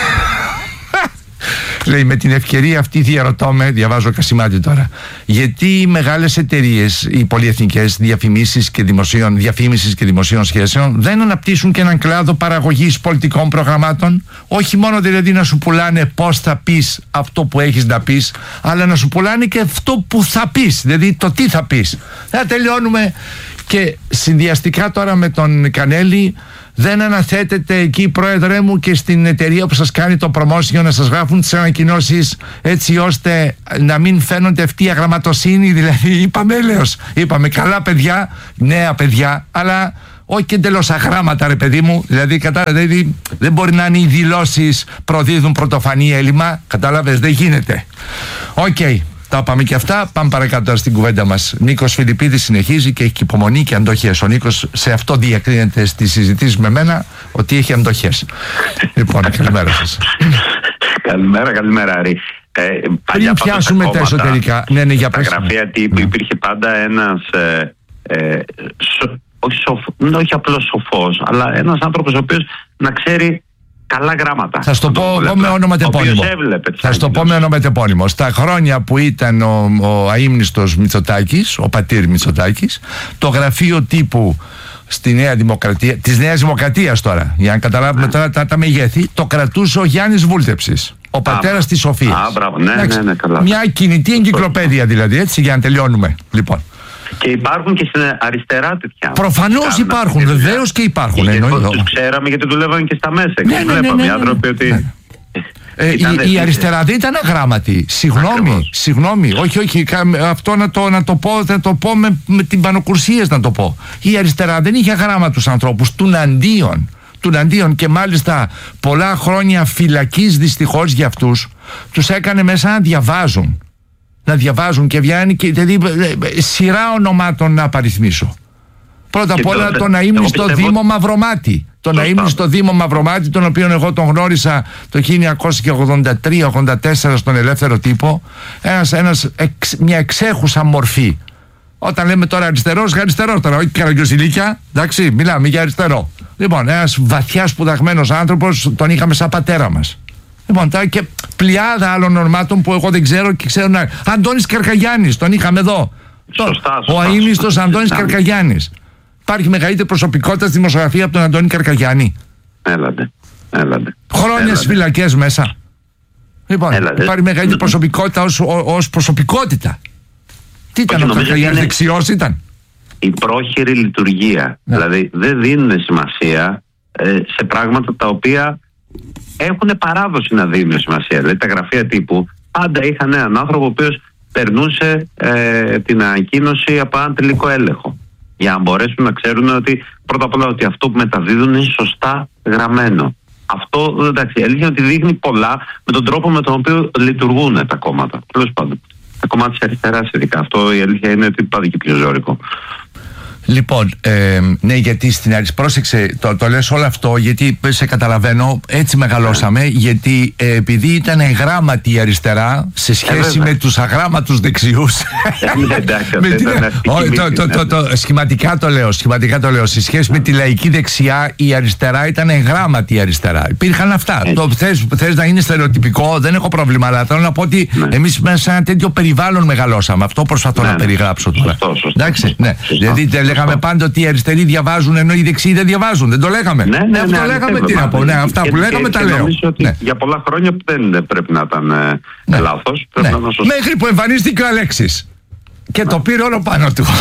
Λέει: με την ευκαιρία αυτή διαρωτώ με, διαβάζω Κασιμάτη τώρα, γιατί οι μεγάλες εταιρείες, οι πολυεθνικές διαφημίσεις και δημοσίων, διαφήμισης και δημοσίων σχέσεων δεν αναπτύσσουν και έναν κλάδο παραγωγής πολιτικών προγραμμάτων, όχι μόνο δηλαδή να σου πουλάνε πώς θα πεις αυτό που έχεις να πεις, αλλά να σου πουλάνε και αυτό που θα πεις, δηλαδή το τι θα πεις. Θα τελειώνουμε. Και συνδυαστικά τώρα με τον Κανέλη, δεν αναθέτεται εκεί, πρόεδρε μου, και στην εταιρεία που σας κάνει το promotion να σας γράφουν τις ανακοινώσεις έτσι ώστε να μην φαίνονται αυτή η αγραμματοσύνη? Δηλαδή είπαμε έλεος, είπαμε καλά παιδιά, νέα παιδιά, αλλά όχι και εντελώς αγράμματα, ρε παιδί μου. Δηλαδή, κατάλαβε, δηλαδή δεν μπορεί να είναι οι δηλώσεις προδίδουν πρωτοφανή έλλειμμα. Κατάλαβες, δεν γίνεται. Οκ. Okay. Τα είπαμε και αυτά. Πάμε παρακάτω στην κουβέντα μας. Νίκος Φιλιππίδης συνεχίζει και έχει υπομονή και αντοχές. Ο Νίκος σε αυτό διακρίνεται στις συζητήσεις με μένα ότι έχει αντοχές. Λοιπόν, καλημέρα σας. Καλημέρα, καλημέρα, Άρη. Ε, Πριν πιάσουμε τα εσωτερικά. Ναι, ναι, για τα γραφεία τύπου ναι. Υπήρχε πάντα ένας ε, ε, σο, όχι, σοφ, όχι απλώς σοφός, αλλά ένας άνθρωπος ο οποίος να ξέρει καλά γράμματα. Θα στο πω εγώ με ονοματεπώνυμο. Θα στο πω με ονοματεπώνυμο. Στα χρόνια που ήταν ο, ο αείμνηστος Μητσοτάκης, ο πατήρ Μητσοτάκης, το γραφείο τύπου στη Νέα Δημοκρατία, της Νέας Δημοκρατίας τώρα, για να καταλάβουμε τώρα τα, τα μεγέθη, το κρατούσε ο Γιάννης Βούλτεψης, ο πατέρας της Σοφίας. Α, μπράβο, ναι, ναι, ναι, καλά. Μια κινητή εγκυκλοπαίδεια δηλαδή, έτσι, για να τελειώνουμε. Λοιπόν. Και υπάρχουν και στην αριστερά τέτοια. Προφανώς υπάρχουν, βεβαίως και υπάρχουν. Τους ξέραμε γιατί δουλεύαν και στα μέσα. Ναι, ναι, ναι, ναι, ναι, ναι. Ότι... ναι. Ε, η, η αριστερά δεν ήταν αγράμματη. Συγγνώμη, συγγνώμη. Όχι, όχι. Αυτό να το, να το πω, θα το πω με, με την πανοκουρσίες να το πω. Η αριστερά δεν είχε αγράμματους ανθρώπους. Τουναντίον. Τουναντίον και μάλιστα πολλά χρόνια φυλακής δυστυχώς για αυτούς τους έκανε μέσα να διαβάζουν. Να διαβάζουν και βγαίνει και δηλαδή, σειρά ονομάτων να απαριθμίσω. Πρώτα απ' όλα το να ήμουν στο Δήμο Μαυρομάτι. Το να ήμουν στο Δήμο Μαυρομάτι, τον οποίο εγώ τον γνώρισα το χίλια εννιακόσια ογδόντα τρία ογδόντα τέσσερα στον Ελεύθερο Τύπο. Ένας, ένας, εξ, μια εξέχουσα μορφή. Όταν λέμε τώρα αριστερός, αριστερό τώρα, όχι καραγκιόζηλίκια. Εντάξει, μιλάμε για αριστερό. Λοιπόν, ένας βαθιά σπουδαγμένος άνθρωπος, τον είχαμε σαν πατέρα μας. Λοιπόν, τώρα και πλειάδα άλλων ονομάτων που εγώ δεν ξέρω και ξέρω να. Αντώνης Καρκαγιάννης, τον είχαμε εδώ. Σωστά, σωστά. Ο αείμνηστος Αντώνης Καρκαγιάννης. Υπάρχει μεγαλύτερη προσωπικότητα στη δημοσιογραφία από τον Αντώνη Καρκαγιάννη? Έλατε. Έλατε. Χρόνια στις φυλακές μέσα. Λοιπόν, έλατε. Υπάρχει μεγαλύτερη προσωπικότητα ως, ως προσωπικότητα. Τι ήταν? Όχι, ο Καρκαγιάννης δεξιός ήταν? Η πρόχειρη λειτουργία. Ναι. Δηλαδή δεν δίνουν σημασία ε, σε πράγματα τα οποία έχουν παράδοση να δίνουν σημασία. Δηλαδή τα γραφεία τύπου πάντα είχαν έναν άνθρωπο ο οποίος περνούσε ε, την ανακοίνωση από έναν τελικό έλεγχο. Για να μπορέσουν να ξέρουν ότι πρώτα απ' όλα ότι αυτό που μεταδίδουν είναι σωστά γραμμένο. Αυτό εντάξει, έλεγε ότι δείχνει πολλά με τον τρόπο με τον οποίο λειτουργούν τα κόμματα. Τέλος πάντων. Τα κομμάτια της αριστεράς ειδικά. Αυτό η αλήθεια είναι ότι πάντα και πιο ζώρικο. Λοιπόν, ε, ναι, γιατί στην αριστερά. Πρόσεξε, το, το λες όλο αυτό γιατί σε καταλαβαίνω, έτσι μεγαλώσαμε. Γιατί ε, επειδή ήταν γράμματη η αριστερά σε σχέση ε, με τους αγράμματους δεξιούς. Σχηματικά το λέω, σχηματικά το λέω. Σε σχέση με τη λαϊκή δεξιά, η αριστερά ήταν γράμματη η αριστερά. Υπήρχαν αυτά. Το θες, θες να είναι στερεοτυπικό, δεν έχω πρόβλημα. Αλλά θέλω να πω ότι ναι. εμείς μέσα σε ένα τέτοιο περιβάλλον μεγαλώσαμε. Αυτό προσπαθώ ναι, να ναι. περιγράψω τώρα. Σωστό, σωστό, Εντάξει, σωστό, ναι. σωστό, δηλαδή σωστό. λέγαμε πάντα ότι οι αριστεροί διαβάζουν ενώ οι δεξιοί δεν διαβάζουν. Δεν το λέγαμε. Ναι, ναι, αυτό ναι, λέγαμε. ναι, Τι να πω. Ναι, αυτά και, που λέγαμε και, τα και λέω. Νομίζω ότι ναι. για πολλά χρόνια δεν πρέπει να ήταν ε, ναι. λάθος. Ναι. Ναι. Μέχρι που εμφανίστηκε ο Αλέξης και το πήρε όλο πάνω του.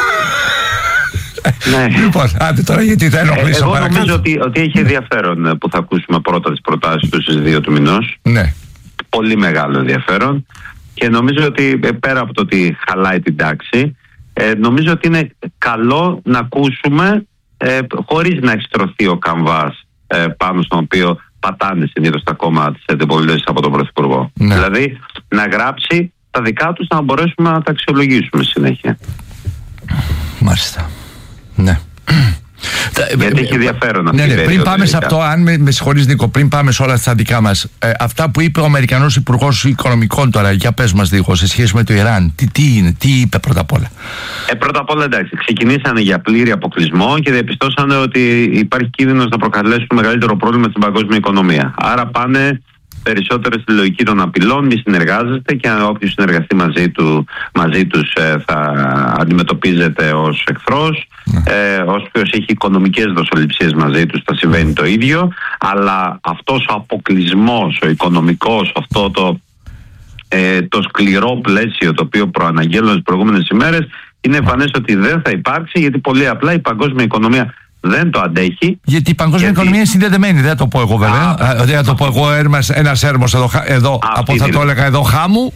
Ναι. Λοιπόν, άντε τώρα γιατί θα ενοχλήσω Εγώ παρακάτω. νομίζω ότι, ότι έχει ενδιαφέρον που θα ακούσουμε πρώτα τις προτάσεις του στις δύο του μηνός. Ναι. Πολύ μεγάλο ενδιαφέρον. Και νομίζω ότι πέρα από το ότι χαλάει την τάξη, ε, νομίζω ότι είναι καλό να ακούσουμε ε, χωρίς να εξτρωθεί ο καμβάς ε, πάνω στον οποίο πατάνε συνήθως τα κόμματα της αντιπολίτευσης από τον Πρωθυπουργό. Ναι. Δηλαδή να γράψει τα δικά τους να μπορέσουμε να τα αξιολογήσουμε συνέχεια. Μάλιστα. Ναι. Γιατί έχει ενδιαφέρον αυτή ναι, η ναι, περίοδο. πριν πάμε σε αυτό, αν με, με συγχωρείς Νίκο, πριν πάμε σε όλα στα δικά μας, ε, αυτά που είπε ο Αμερικανός Υπουργός Οικονομικών τώρα, για πες μας λίγο, σε σχέση με το Ιράν, τι, τι είναι, τι είπε πρώτα απ' όλα. Ε, πρώτα απ' όλα εντάξει, ξεκινήσανε για πλήρη αποκλεισμό και διαπιστώσανε ότι υπάρχει κίνδυνος να προκαλέσουν μεγαλύτερο πρόβλημα στην παγκόσμια οικονομία. Άρα πάνε περισσότερο στη λογική των απειλών, μη συνεργάζεστε και όποιος συνεργαστεί μαζί, του, μαζί τους ε, θα αντιμετωπίζεται ως εχθρός. Ναι. Ε, όποιος έχει οικονομικές δοσοληψίες μαζί τους θα συμβαίνει το ίδιο. Αλλά αυτός ο αποκλεισμός, ο οικονομικός, αυτό το, ε, το σκληρό πλαίσιο το οποίο προαναγγέλνω τις προηγούμενες ημέρες, είναι εμφανές ότι δεν θα υπάρξει, γιατί πολύ απλά η παγκόσμια οικονομία δεν το αντέχει. Γιατί η παγκόσμια γιατί... οικονομία είναι συνδεδεμένη, δεν θα το πω εγώ βέβαια. Α, δεν θα το πω εγώ ένας έρμος εδώ, εδώ από θα το έλεγα εδώ χάμου.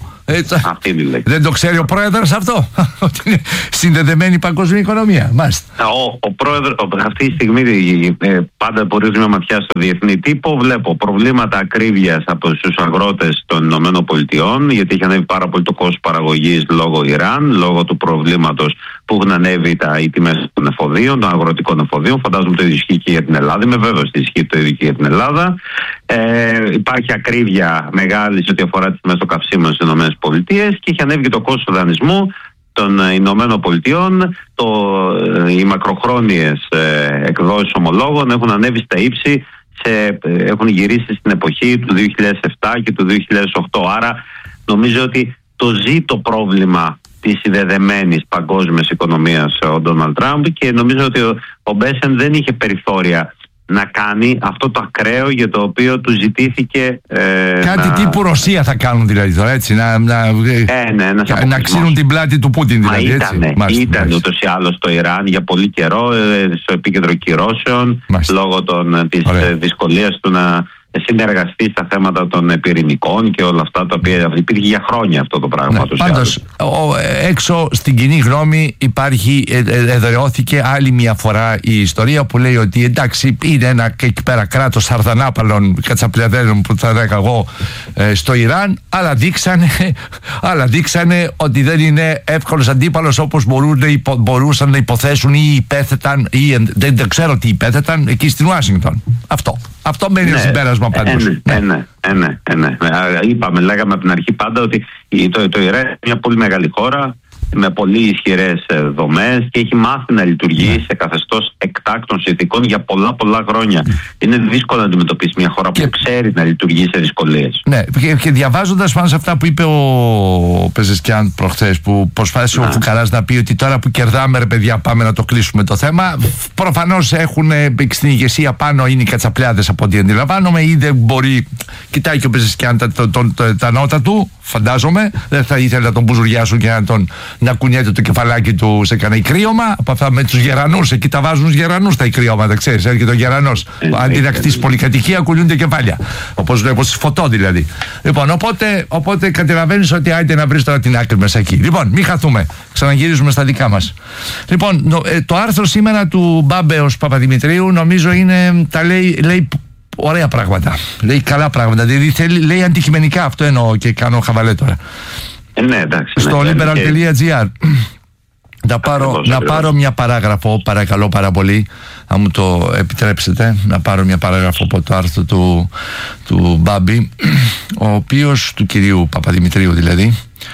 Δεν το ξέρει ο πρόεδρος αυτό, ότι είναι συνδεδεμένη η παγκόσμια οικονομία. Μάλιστα. Ο, ο πρόεδρος αυτή τη στιγμή ε, πάντα μπορεί μια ματιά στο διεθνή τύπο. Βλέπω προβλήματα ακρίβειας από τους αγρότες των Ηνωμένων Πολιτειών, γιατί έχει ανέβει πάρα πολύ το κόστος παραγωγής λόγω Ιράν, λόγω του προβλήματος που έχουν ανέβει τα, οι τιμές των εφοδίων, των αγροτικών εφοδίων. Φαντάζομαι το ίδιο ισχύει και για την Ελλάδα. Είμαι βέβαιος ότι ισχύει το ίδιο και για την Ελλάδα. Ε, υπάρχει ακρίβεια μεγάλη σε ό,τι αφορά τις τιμές των καυσίμων στις ΗΠΑ και έχει ανέβει και το κόστος του δανεισμού των Ηνωμένων Πολιτειών. Το, ε, οι μακροχρόνιες ε, εκδόσεις ομολόγων έχουν ανέβει στα ύψη, σε, ε, έχουν γυρίσει στην εποχή του δύο χιλιάδες επτά και του δύο χιλιάδες οκτώ. Άρα νομίζω ότι το ζει το πρόβλημα της συνδεδεμένης παγκόσμιας οικονομίας ο Ντόναλντ Τραμπ και νομίζω ότι ο, ο Μπέσεν δεν είχε περιθώρια να κάνει αυτό το ακραίο για το οποίο του ζητήθηκε ε, κάτι να... τύπου Ρωσία θα κάνουν δηλαδή τώρα, έτσι, να, να, ε, ναι, να ξύνουν την πλάτη του Πούτιν δηλαδή. Μα ήτανε, έτσι. Ήταν ούτως ή άλλως το Ιράν για πολύ καιρό ε, στο επίκεντρο κυρώσεων, μάλιστα, λόγω των, της ε, δυσκολίας του να συνεργαστεί στα θέματα των πυρηνικών και όλα αυτά τα οποία υπήρχε για χρόνια αυτό το πράγμα. Ναι, πάντως ο, έξω στην κοινή γνώμη υπάρχει, εδραιώθηκε άλλη μια φορά η ιστορία που λέει ότι εντάξει είναι ένα εκεί πέρα κράτος σαρδανάπαλων κατσαπλιαδέλων που θα έλεγα εγώ ε, στο Ιράν, αλλά δείξανε, αλλά δείξανε ότι δεν είναι εύκολος αντίπαλος όπως μπορούν, υπο, μπορούσαν να υποθέσουν ή υπέθεταν ή δεν, δεν ξέρω τι υπέθεταν εκεί στην Ουάσιγκτον. Αυτό. Αυτό μένει ναι, συμπέρασμα πάντως. Ε, ναι, ναι, ε, ναι, ε, ναι. Είπαμε, λέγαμε από την αρχή πάντα ότι το, το Ιράν είναι μια πολύ μεγάλη χώρα με πολύ ισχυρές δομές και έχει μάθει να λειτουργεί ναι. σε καθεστώς εκτάκτων συνθηκών για πολλά πολλά χρόνια. Ναι. Είναι δύσκολο να αντιμετωπίσει μια χώρα και... που ξέρει να λειτουργεί σε δυσκολίες. Ναι, και, και διαβάζοντας πάνω σε αυτά που είπε ο Πεζεσκιάν προχθές, που προσπάθησε ναι. ο Φουκαράς να πει ότι τώρα που κερδάμε ρε παιδιά πάμε να το κλείσουμε το θέμα, προφανώς έχουν στην ηγεσία πάνω είναι οι κατσαπλιάδες από ό,τι αντιλαμβάνομαι ή δεν μπορεί, κοιτάει και ο Πεζεσκιάν τα, το, το, το, τα νότα του, φαντάζομαι, δεν θα ήθελε να τον μπουζουριάσουν και να τον να κουνιέται το κεφαλάκι του σε κανένα κρύωμα από αυτά με τους γερανούς. Εκεί τα βάζουν τους γερανούς τα κρύωματα, ξέρεις. Έρχεται ο γερανός. Αντί να κτίσει πολυκατοικία, κουνιούνται κεφάλια. Όπως βλέπω στη φωτό δηλαδή. Λοιπόν, οπότε, οπότε καταλαβαίνεις ότι άιντε να βρεις τώρα την άκρη μέσα εκεί. Λοιπόν, μην χαθούμε. Ξαναγυρίζουμε στα δικά μας. Λοιπόν, το άρθρο σήμερα του Μπάμπεως Παπαδημητρίου νομίζω είναι, τα λέει, λέει ωραία πράγματα. Λέει καλά πράγματα. Δηλαδή θέλει, λέει αντικειμενικά, αυτό εννοώ και κάνω χαβαλέ τώρα. Ε, ναι, εντάξει, στο ναι, liberal.gr. Να πάρω, Ακριβώς, να ακριβώς. πάρω μια παράγραφο, παρακαλώ πάρα πολύ, αν μου το επιτρέψετε, να πάρω μια παράγραφο από το άρθρο του, του Μπάμπη, ο οποίος, του κυρίου Παπαδημητρίου δηλαδή.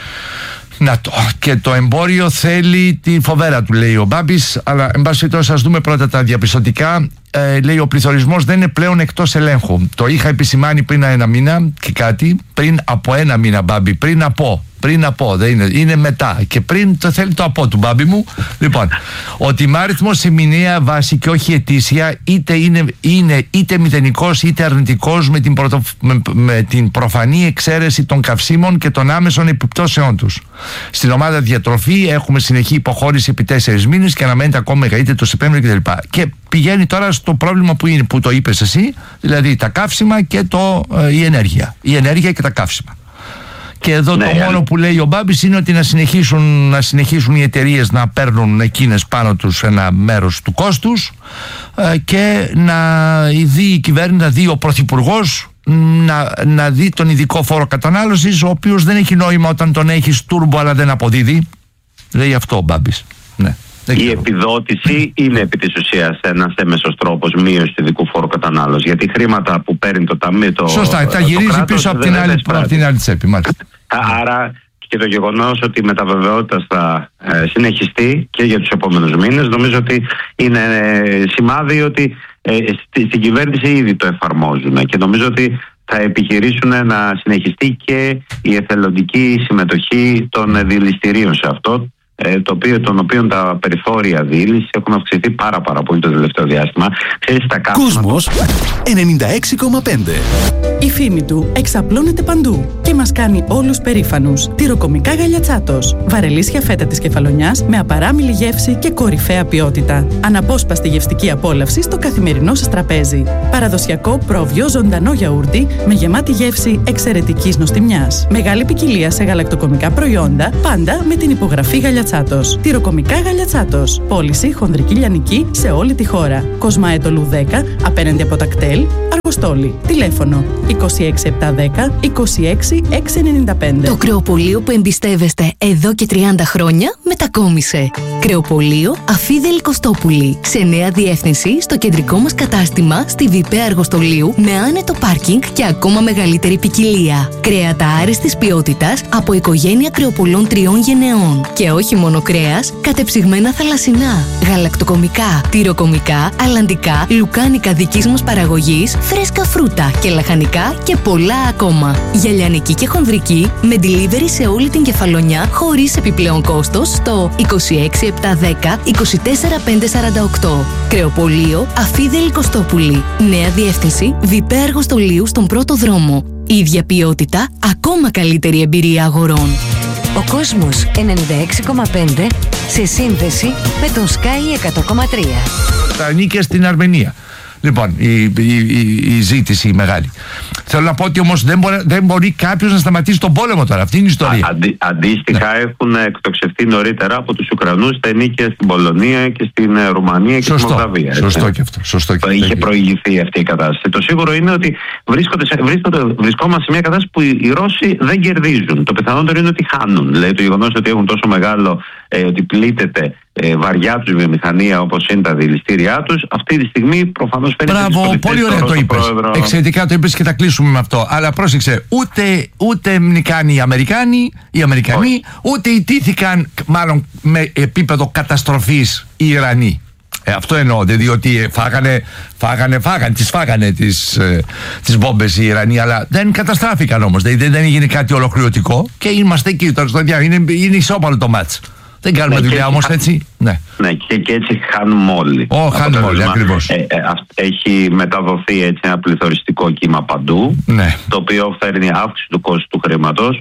Να το, και το εμπόριο θέλει τη φοβέρα του, λέει ο Μπάμπης, αλλά εν πάση περιπτώσει ας δούμε πρώτα τα διαπιστωτικά. Ε, λέει ο πληθωρισμός δεν είναι πλέον εκτός ελέγχου. Το είχα επισημάνει πριν ένα μήνα και κάτι, πριν από ένα μήνα, Μπάμπη, πριν από, πριν από, δεν είναι, είναι μετά και πριν το θέλει το από του, Μπάμπη μου. Λοιπόν, ο τιμάριθμος σε μηνιαία βάση και όχι ετήσια είτε είναι, είναι είτε μηδενικός είτε αρνητικός με την, πρωτο, με, με την προφανή εξαίρεση των καυσίμων και των άμεσων επιπτώσεών τους. Στην ομάδα διατροφή έχουμε συνεχή υποχώρηση επί τέσσερις μήνες και αναμένεται ακόμα μεγαλύτερη το Σεπτέμβριο κτλ. Και πηγαίνει τώρα στο πρόβλημα που είναι, που το είπες εσύ, δηλαδή τα καύσιμα και το, ε, η ενέργεια. Η ενέργεια και τα καύσιμα. Και εδώ Ναι, το μόνο που λέει ο Μπάμπης είναι ότι να συνεχίσουν, να συνεχίσουν οι εταιρείες να παίρνουν εκείνες πάνω τους ένα μέρος του κόστους ε, και να δει η κυβέρνηση, να δει ο Πρωθυπουργός να, να δει τον ειδικό φόρο κατανάλωσης, ο οποίος δεν έχει νόημα όταν τον έχεις τούρμπο αλλά δεν αποδίδει. Λέει αυτό ο Μπάμπης. Ναι. Η επιδότηση είναι επί της ουσίας ένας έμεσος τρόπος μείωσης του ειδικού φόρου κατανάλωσης. Γιατί χρήματα που παίρνει το ταμείο. Το, Σωστά, τα γυρίζει κράτος, πίσω από δεν την, άλλη, εισπράττει. από την άλλη τσέπη. Μάλιστα. Άρα και το γεγονός ότι η μεταβεβαιότητα θα ε, συνεχιστεί και για τους επόμενους μήνες, νομίζω ότι είναι ε, σημάδι ότι ε, στη, στην κυβέρνηση ήδη το εφαρμόζουν και νομίζω ότι θα επιχειρήσουν να συνεχιστεί και η εθελοντική συμμετοχή των δηληστηρίων σε αυτό, ε, το οποίο, των οποίων τα περιθώρια διήλυσης έχουν αυξηθεί πάρα πάρα πολύ το τελευταίο διάστημα. Ξέρεις, τα καύσιμα... Κόσμος ενενήντα έξι κόμμα πέντε. Η φήμη του εξαπλώνεται παντού και μας κάνει όλους περήφανους. Τυροκομικά Γαλιατσάτος. Βαρελίσια φέτα της Κεφαλονιάς με απαράμιλη γεύση και κορυφαία ποιότητα. Αναπόσπαστη γευστική απόλαυση στο καθημερινό σας τραπέζι. Παραδοσιακό πρόβιο ζωντανό γιαούρτι με γεμάτη γεύση εξαιρετικής νοστιμιάς. Μεγάλη ποικιλία σε γαλακτοκομικά προϊόντα, πάντα με την υπογραφή Γαλιατσάτος. Τυροκομικά Γαλιατσάτος. Πώληση χονδρική λιανική σε όλη τη χώρα. Κοσμάετολου δέκα απέναντι από τα κτέλ, Αργοστόλη. Τηλέφωνο είκοσι έξι επτακόσια δέκα είκοσι έξι εξακόσια ενενήντα πέντε. Το κρεοπωλείο που εμπιστεύεστε εδώ και τριάντα χρόνια μετακόμισε. Κρεοπωλείο Αφίδελη Κωστόπουλη. Σε νέα διεύθυνση στο κεντρικό μας κατάστημα στη Βιπέ Αργοστολίου με άνετο πάρκινγκ και ακόμα μεγαλύτερη ποικιλία. Κρέατα άριστης ποιότητας από οικογένεια κρεοπωλών τριών γενεών. Και όχι μόνο κρέας, κατεψυγμένα θαλασσινά, γαλακτοκομικά, τυροκομικά, αλλαντικά, λουκάνικα δικής μας παραγωγής, φρέσκα φρούτα και λαχανικά και πολλά ακόμα. Για λιανική και χονδρική με delivery σε όλη την Κεφαλονιά χωρίς επιπλέον κόστος στο είκοσι έξι επτακόσια δέκα είκοσι τέσσερα πεντακόσια σαράντα οκτώ. Κρεοπωλείο Αφίδελη Κωστόπουλη. Νέα διεύθυνση Βιπέ Αργοστολίου στον πρώτο δρόμο. Ίδια ποιότητα, ακόμα καλύτερη εμπειρία αγορών. Ο κόσμος ενενήντα έξι κόμμα πέντε σε σύνδεση με τον Sky εκατό κόμμα τρία. Τα νίκες στην Αρμενία. Λοιπόν, η, η, η, η ζήτηση η μεγάλη. Θέλω να πω ότι όμως δεν μπορεί, δεν μπορεί κάποιος να σταματήσει τον πόλεμο τώρα. Αυτή είναι η ιστορία. Α, αντί, αντίστοιχα, ναι, έχουν εκτοξευτεί νωρίτερα από τους Ουκρανούς τα νίκες στην Πολωνία και στην ε, Ρουμανία και Σωστό. στη Μολδαβία. Σωστό και αυτό. Σωστό και είχε αυτό. προηγηθεί αυτή η κατάσταση. Το σίγουρο είναι ότι βρίσκονται σε, βρίσκονται, βρισκόμαστε σε μια κατάσταση που οι, οι Ρώσοι δεν κερδίζουν. Το πιθανότερο είναι ότι χάνουν. Δηλαδή το γεγονός ότι έχουν τόσο μεγάλο, ε, ότι πλήττεται ε, βαριά τους βιομηχανία όπως είναι τα δηληστήριά τους, αυτή τη στιγμή προφανώς φαίνεται. Μπράβο, πολύ ωραία το είπες. Εξαιρετικά το είπες και θα κλείσουμε με αυτό. Αλλά πρόσεξε, ούτε, ούτε νικάνε οι Αμερικάνοι, οι Αμερικανοί, όχι, ούτε ητήθηκαν μάλλον με επίπεδο καταστροφής οι Ιρανοί. Ε, αυτό εννοώ, διότι φάγανε, φάγανε, φάγανε, τις φάγανε τις, ε, τις μπόμπες οι Ιρανοί, αλλά δεν καταστράφηκαν όμως, δεν, δεν έγινε κάτι ολοκληρωτικό και είμαστε εκεί τώρα στο διάβολο, είναι, είναι ισόπαλο το μάτς. Δεν κάνουμε ναι, δουλειά όμως χα... έτσι. Ναι, ναι και, και έτσι χάνουμε όλοι. Ω, χάνουμε όλοι, ακριβώς. Ε, ε, έχει μεταδοθεί έτσι ένα πληθωριστικό κύμα παντού, ναι, το οποίο φέρνει αύξηση του κόστου του χρήματος,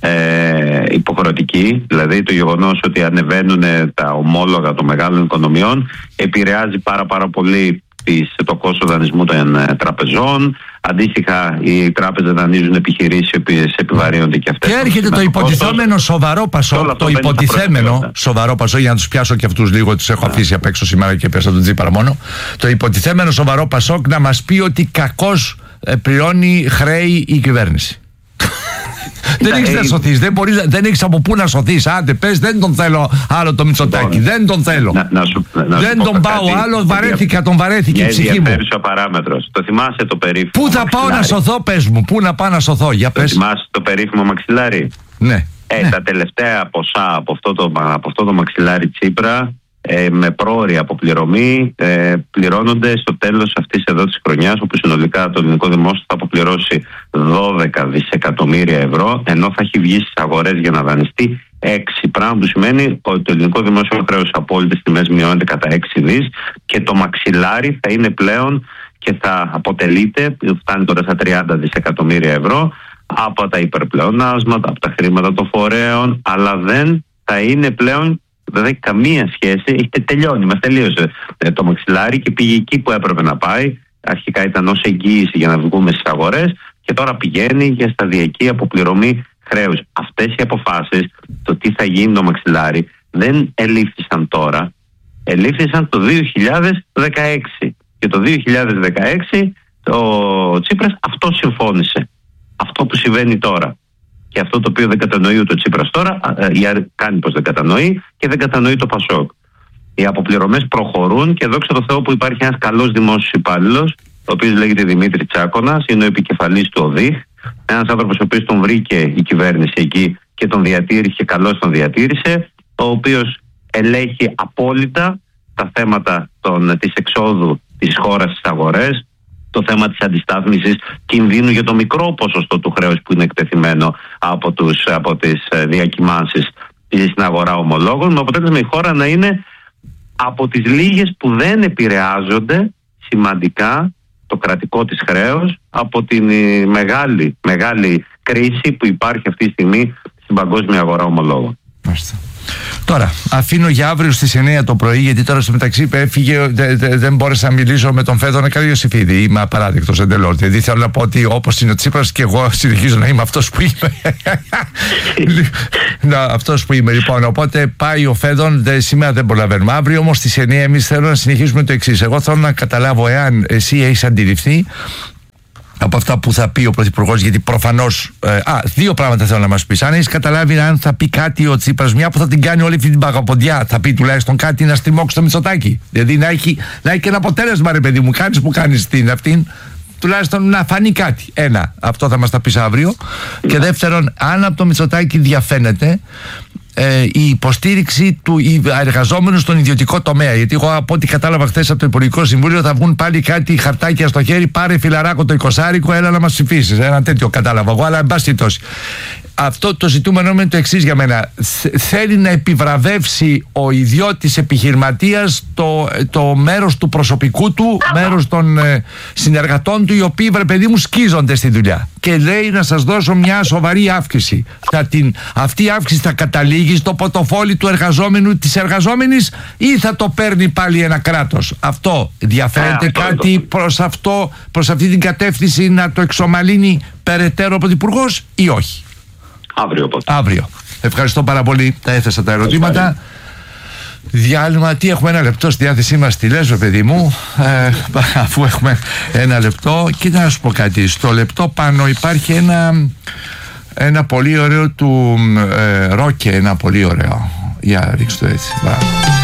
ε, υποχρεωτική, δηλαδή το γεγονός ότι ανεβαίνουν τα ομόλογα των μεγάλων οικονομιών επηρεάζει πάρα πάρα πολύ το κόστος δανεισμού των ε, τραπεζών. Αντίστοιχα, οι τράπεζες δανείζουν επιχειρήσεις οι οποίες επιβαρύνονται και αυτές. Και έρχεται το υποτιθέμενο σοβαρό πασό. Το υποτιθέμενο σοβαρό πασό, για να τους πιάσω και αυτούς λίγο, τους έχω αφήσει απ' έξω σήμερα και πέσα τον Τζίπαρα μόνο. Το υποτιθέμενο σοβαρό πασόκ να μας πει ότι κακώς ε, πληρώνει χρέη η κυβέρνηση. Δεν έχεις να σωθείς, δεν, μπορείς, δεν έχεις από πού να σωθείς. Άντε πες, δεν τον θέλω άλλο το Μητσοτάκη, δεν τον θέλω. Να, να σου, να δεν τον πάω άλλο, βαρέθηκα, τον βαρέθηκε η ψυχή μου. Ενδιαφέρουσα παράμετρος. Το θυμάσαι το περίφημο? Πού θα πάω να σωθώ, πες μου, πού να πάω να σωθώ, για πες. Το θυμάσαι το περίφημο μαξιλάρι? Ναι. Ε, ναι. Τα τελευταία ποσά από αυτό το, από αυτό το μαξιλάρι Τσίπρα, ε, με πρόωρη αποπληρωμή, ε, πληρώνονται στο τέλος αυτής εδώ της χρονιάς, όπου συνολικά το ελληνικό δημόσιο θα αποπληρώσει δώδεκα δισεκατομμύρια ευρώ, ενώ θα έχει βγει στις αγορές για να δανειστεί έξι, πράγμα που σημαίνει ότι το ελληνικό δημόσιο χρέος απόλυτες τιμές μειώνεται κατά έξι δις και το μαξιλάρι θα είναι πλέον και θα αποτελείται, φτάνει τώρα στα τριάντα δισεκατομμύρια ευρώ, από τα υπερπλεονάσματα, από τα χρήματα των φορέων, αλλά δεν θα είναι πλέον, δεν έχει καμία σχέση, έχει τελειώνει, μας τελείωσε το μαξιλάρι και πήγε εκεί που έπρεπε να πάει. Αρχικά ήταν ως εγγύηση για να βγούμε στις αγορές και τώρα πηγαίνει για σταδιακή αποπληρωμή χρέους. Αυτές οι αποφάσεις, το τι θα γίνει το μαξιλάρι, δεν ελήφθησαν τώρα, ελήφθησαν το δύο χιλιάδες δεκαέξι και το δύο χιλιάδες δεκαέξι ο Τσίπρας αυτό συμφώνησε. Αυτό που συμβαίνει τώρα και αυτό το οποίο δεν κατανοεί ούτε ο Τσίπρας τώρα, κάνει πως δεν κατανοεί και δεν κατανοεί το Πασόκ. Οι αποπληρωμές προχωρούν και δόξα τω Θεώ που υπάρχει ένας καλός δημόσιος υπάλληλος, ο οποίος λέγεται Δημήτρη Τσάκωνας, είναι ο επικεφαλής του ΟΔΙΧ, ένας άνθρωπος ο οποίος τον βρήκε η κυβέρνηση εκεί και τον διατήρησε και καλώς τον διατήρησε, ο οποίος ελέγχει απόλυτα τα θέματα των, της εξόδου της χώρας στις αγορές, το θέμα της αντιστάθμισης κινδύνου για το μικρό ποσοστό του χρέους που είναι εκτεθειμένο από, τους, από τις διακυμάνσεις στην αγορά ομολόγων, με αποτέλεσμα η χώρα να είναι από τις λίγες που δεν επηρεάζονται σημαντικά το κρατικό της χρέος από την μεγάλη, μεγάλη κρίση που υπάρχει αυτή τη στιγμή στην παγκόσμια αγορά ομολόγων. Μάλιστα. Τώρα, αφήνω για αύριο στις εννιά το πρωί, γιατί τώρα στο μεταξύ έφυγε, δε, δε, δεν μπόρεσα να μιλήσω με τον Φέδωνα Καριωσηφίδη. Είμαι απαράδεκτος εντελώς. Δηλαδή θέλω να πω ότι όπως είναι ο Τσίπρας και εγώ συνεχίζω να είμαι αυτός που είμαι. να, αυτός που είμαι λοιπόν. Οπότε πάει ο Φέδων, δε, σήμερα δεν προλαβαίνουμε. Αύριο όμως στις εννιά εμείς θέλω να συνεχίσουμε το εξής. Εγώ θέλω να καταλάβω εάν εσύ έχεις αντιληφθεί από αυτά που θα πει ο Πρωθυπουργός, γιατί προφανώς. Ε, α, δύο πράγματα θέλω να μας πεις. Αν έχεις καταλάβει αν θα πει κάτι ο Τσίπρας, μια που θα την κάνει όλη αυτή την παγαποντιά, θα πει τουλάχιστον κάτι να στριμώξει το Μητσοτάκη. Δηλαδή να έχει, να έχει και ένα αποτέλεσμα, ρε παιδί μου, κάνεις που κάνεις την αυτήν, τουλάχιστον να φανεί κάτι. Ένα, αυτό θα μας τα πεις αύριο. Και δεύτερον, αν από το Μητσοτάκη διαφαίνεται Ε, η υποστήριξη του εργαζόμενου στον ιδιωτικό τομέα. Γιατί εγώ από ό,τι κατάλαβα χθες από το Υπουργικό Συμβούλιο θα βγουν πάλι κάτι χαρτάκια στο χέρι. Πάρε φιλαράκο το εικοσάρικο, έλα να μας ψηφίσεις. Ένα τέτοιο κατάλαβα εγώ, αλλά εν πάση περιπτώσει. Αυτό το ζητούμενο είναι το εξής για μένα. Θέλει να επιβραβεύσει ο ιδιώτης επιχειρηματίας το, το μέρος του προσωπικού του, μέρος των ε, συνεργατών του, οι οποίοι, βρε παιδί μου, σκίζονται στη δουλειά. Και λέει να σας δώσω μια σοβαρή αύξηση. Θα την, αυτή η αύξηση θα καταλήγει στο πορτοφόλι του εργαζόμενου, της εργαζόμενης, ή θα το παίρνει πάλι ένα κράτος. Αυτό διαφέρεται ε, κάτι προς, αυτό, προς αυτή την κατεύθυνση να το εξομαλύνει περαιτέρω ο Πρωθυπουργός ή όχι? Αύριο, πότε. Αύριο. Ευχαριστώ πάρα πολύ. Τα έθεσα τα ερωτήματα. Διάλειμμα. Τι έχουμε, ένα λεπτό στη διάθεσή μας, τι λες, παιδί μου, ε, αφού έχουμε ένα λεπτό. Κοίτα να σου πω κάτι. Στο λεπτό πάνω υπάρχει ένα, ένα πολύ ωραίο του ε, Ρόκε. Ένα πολύ ωραίο. Για ρίξτε το έτσι. Μπράβο.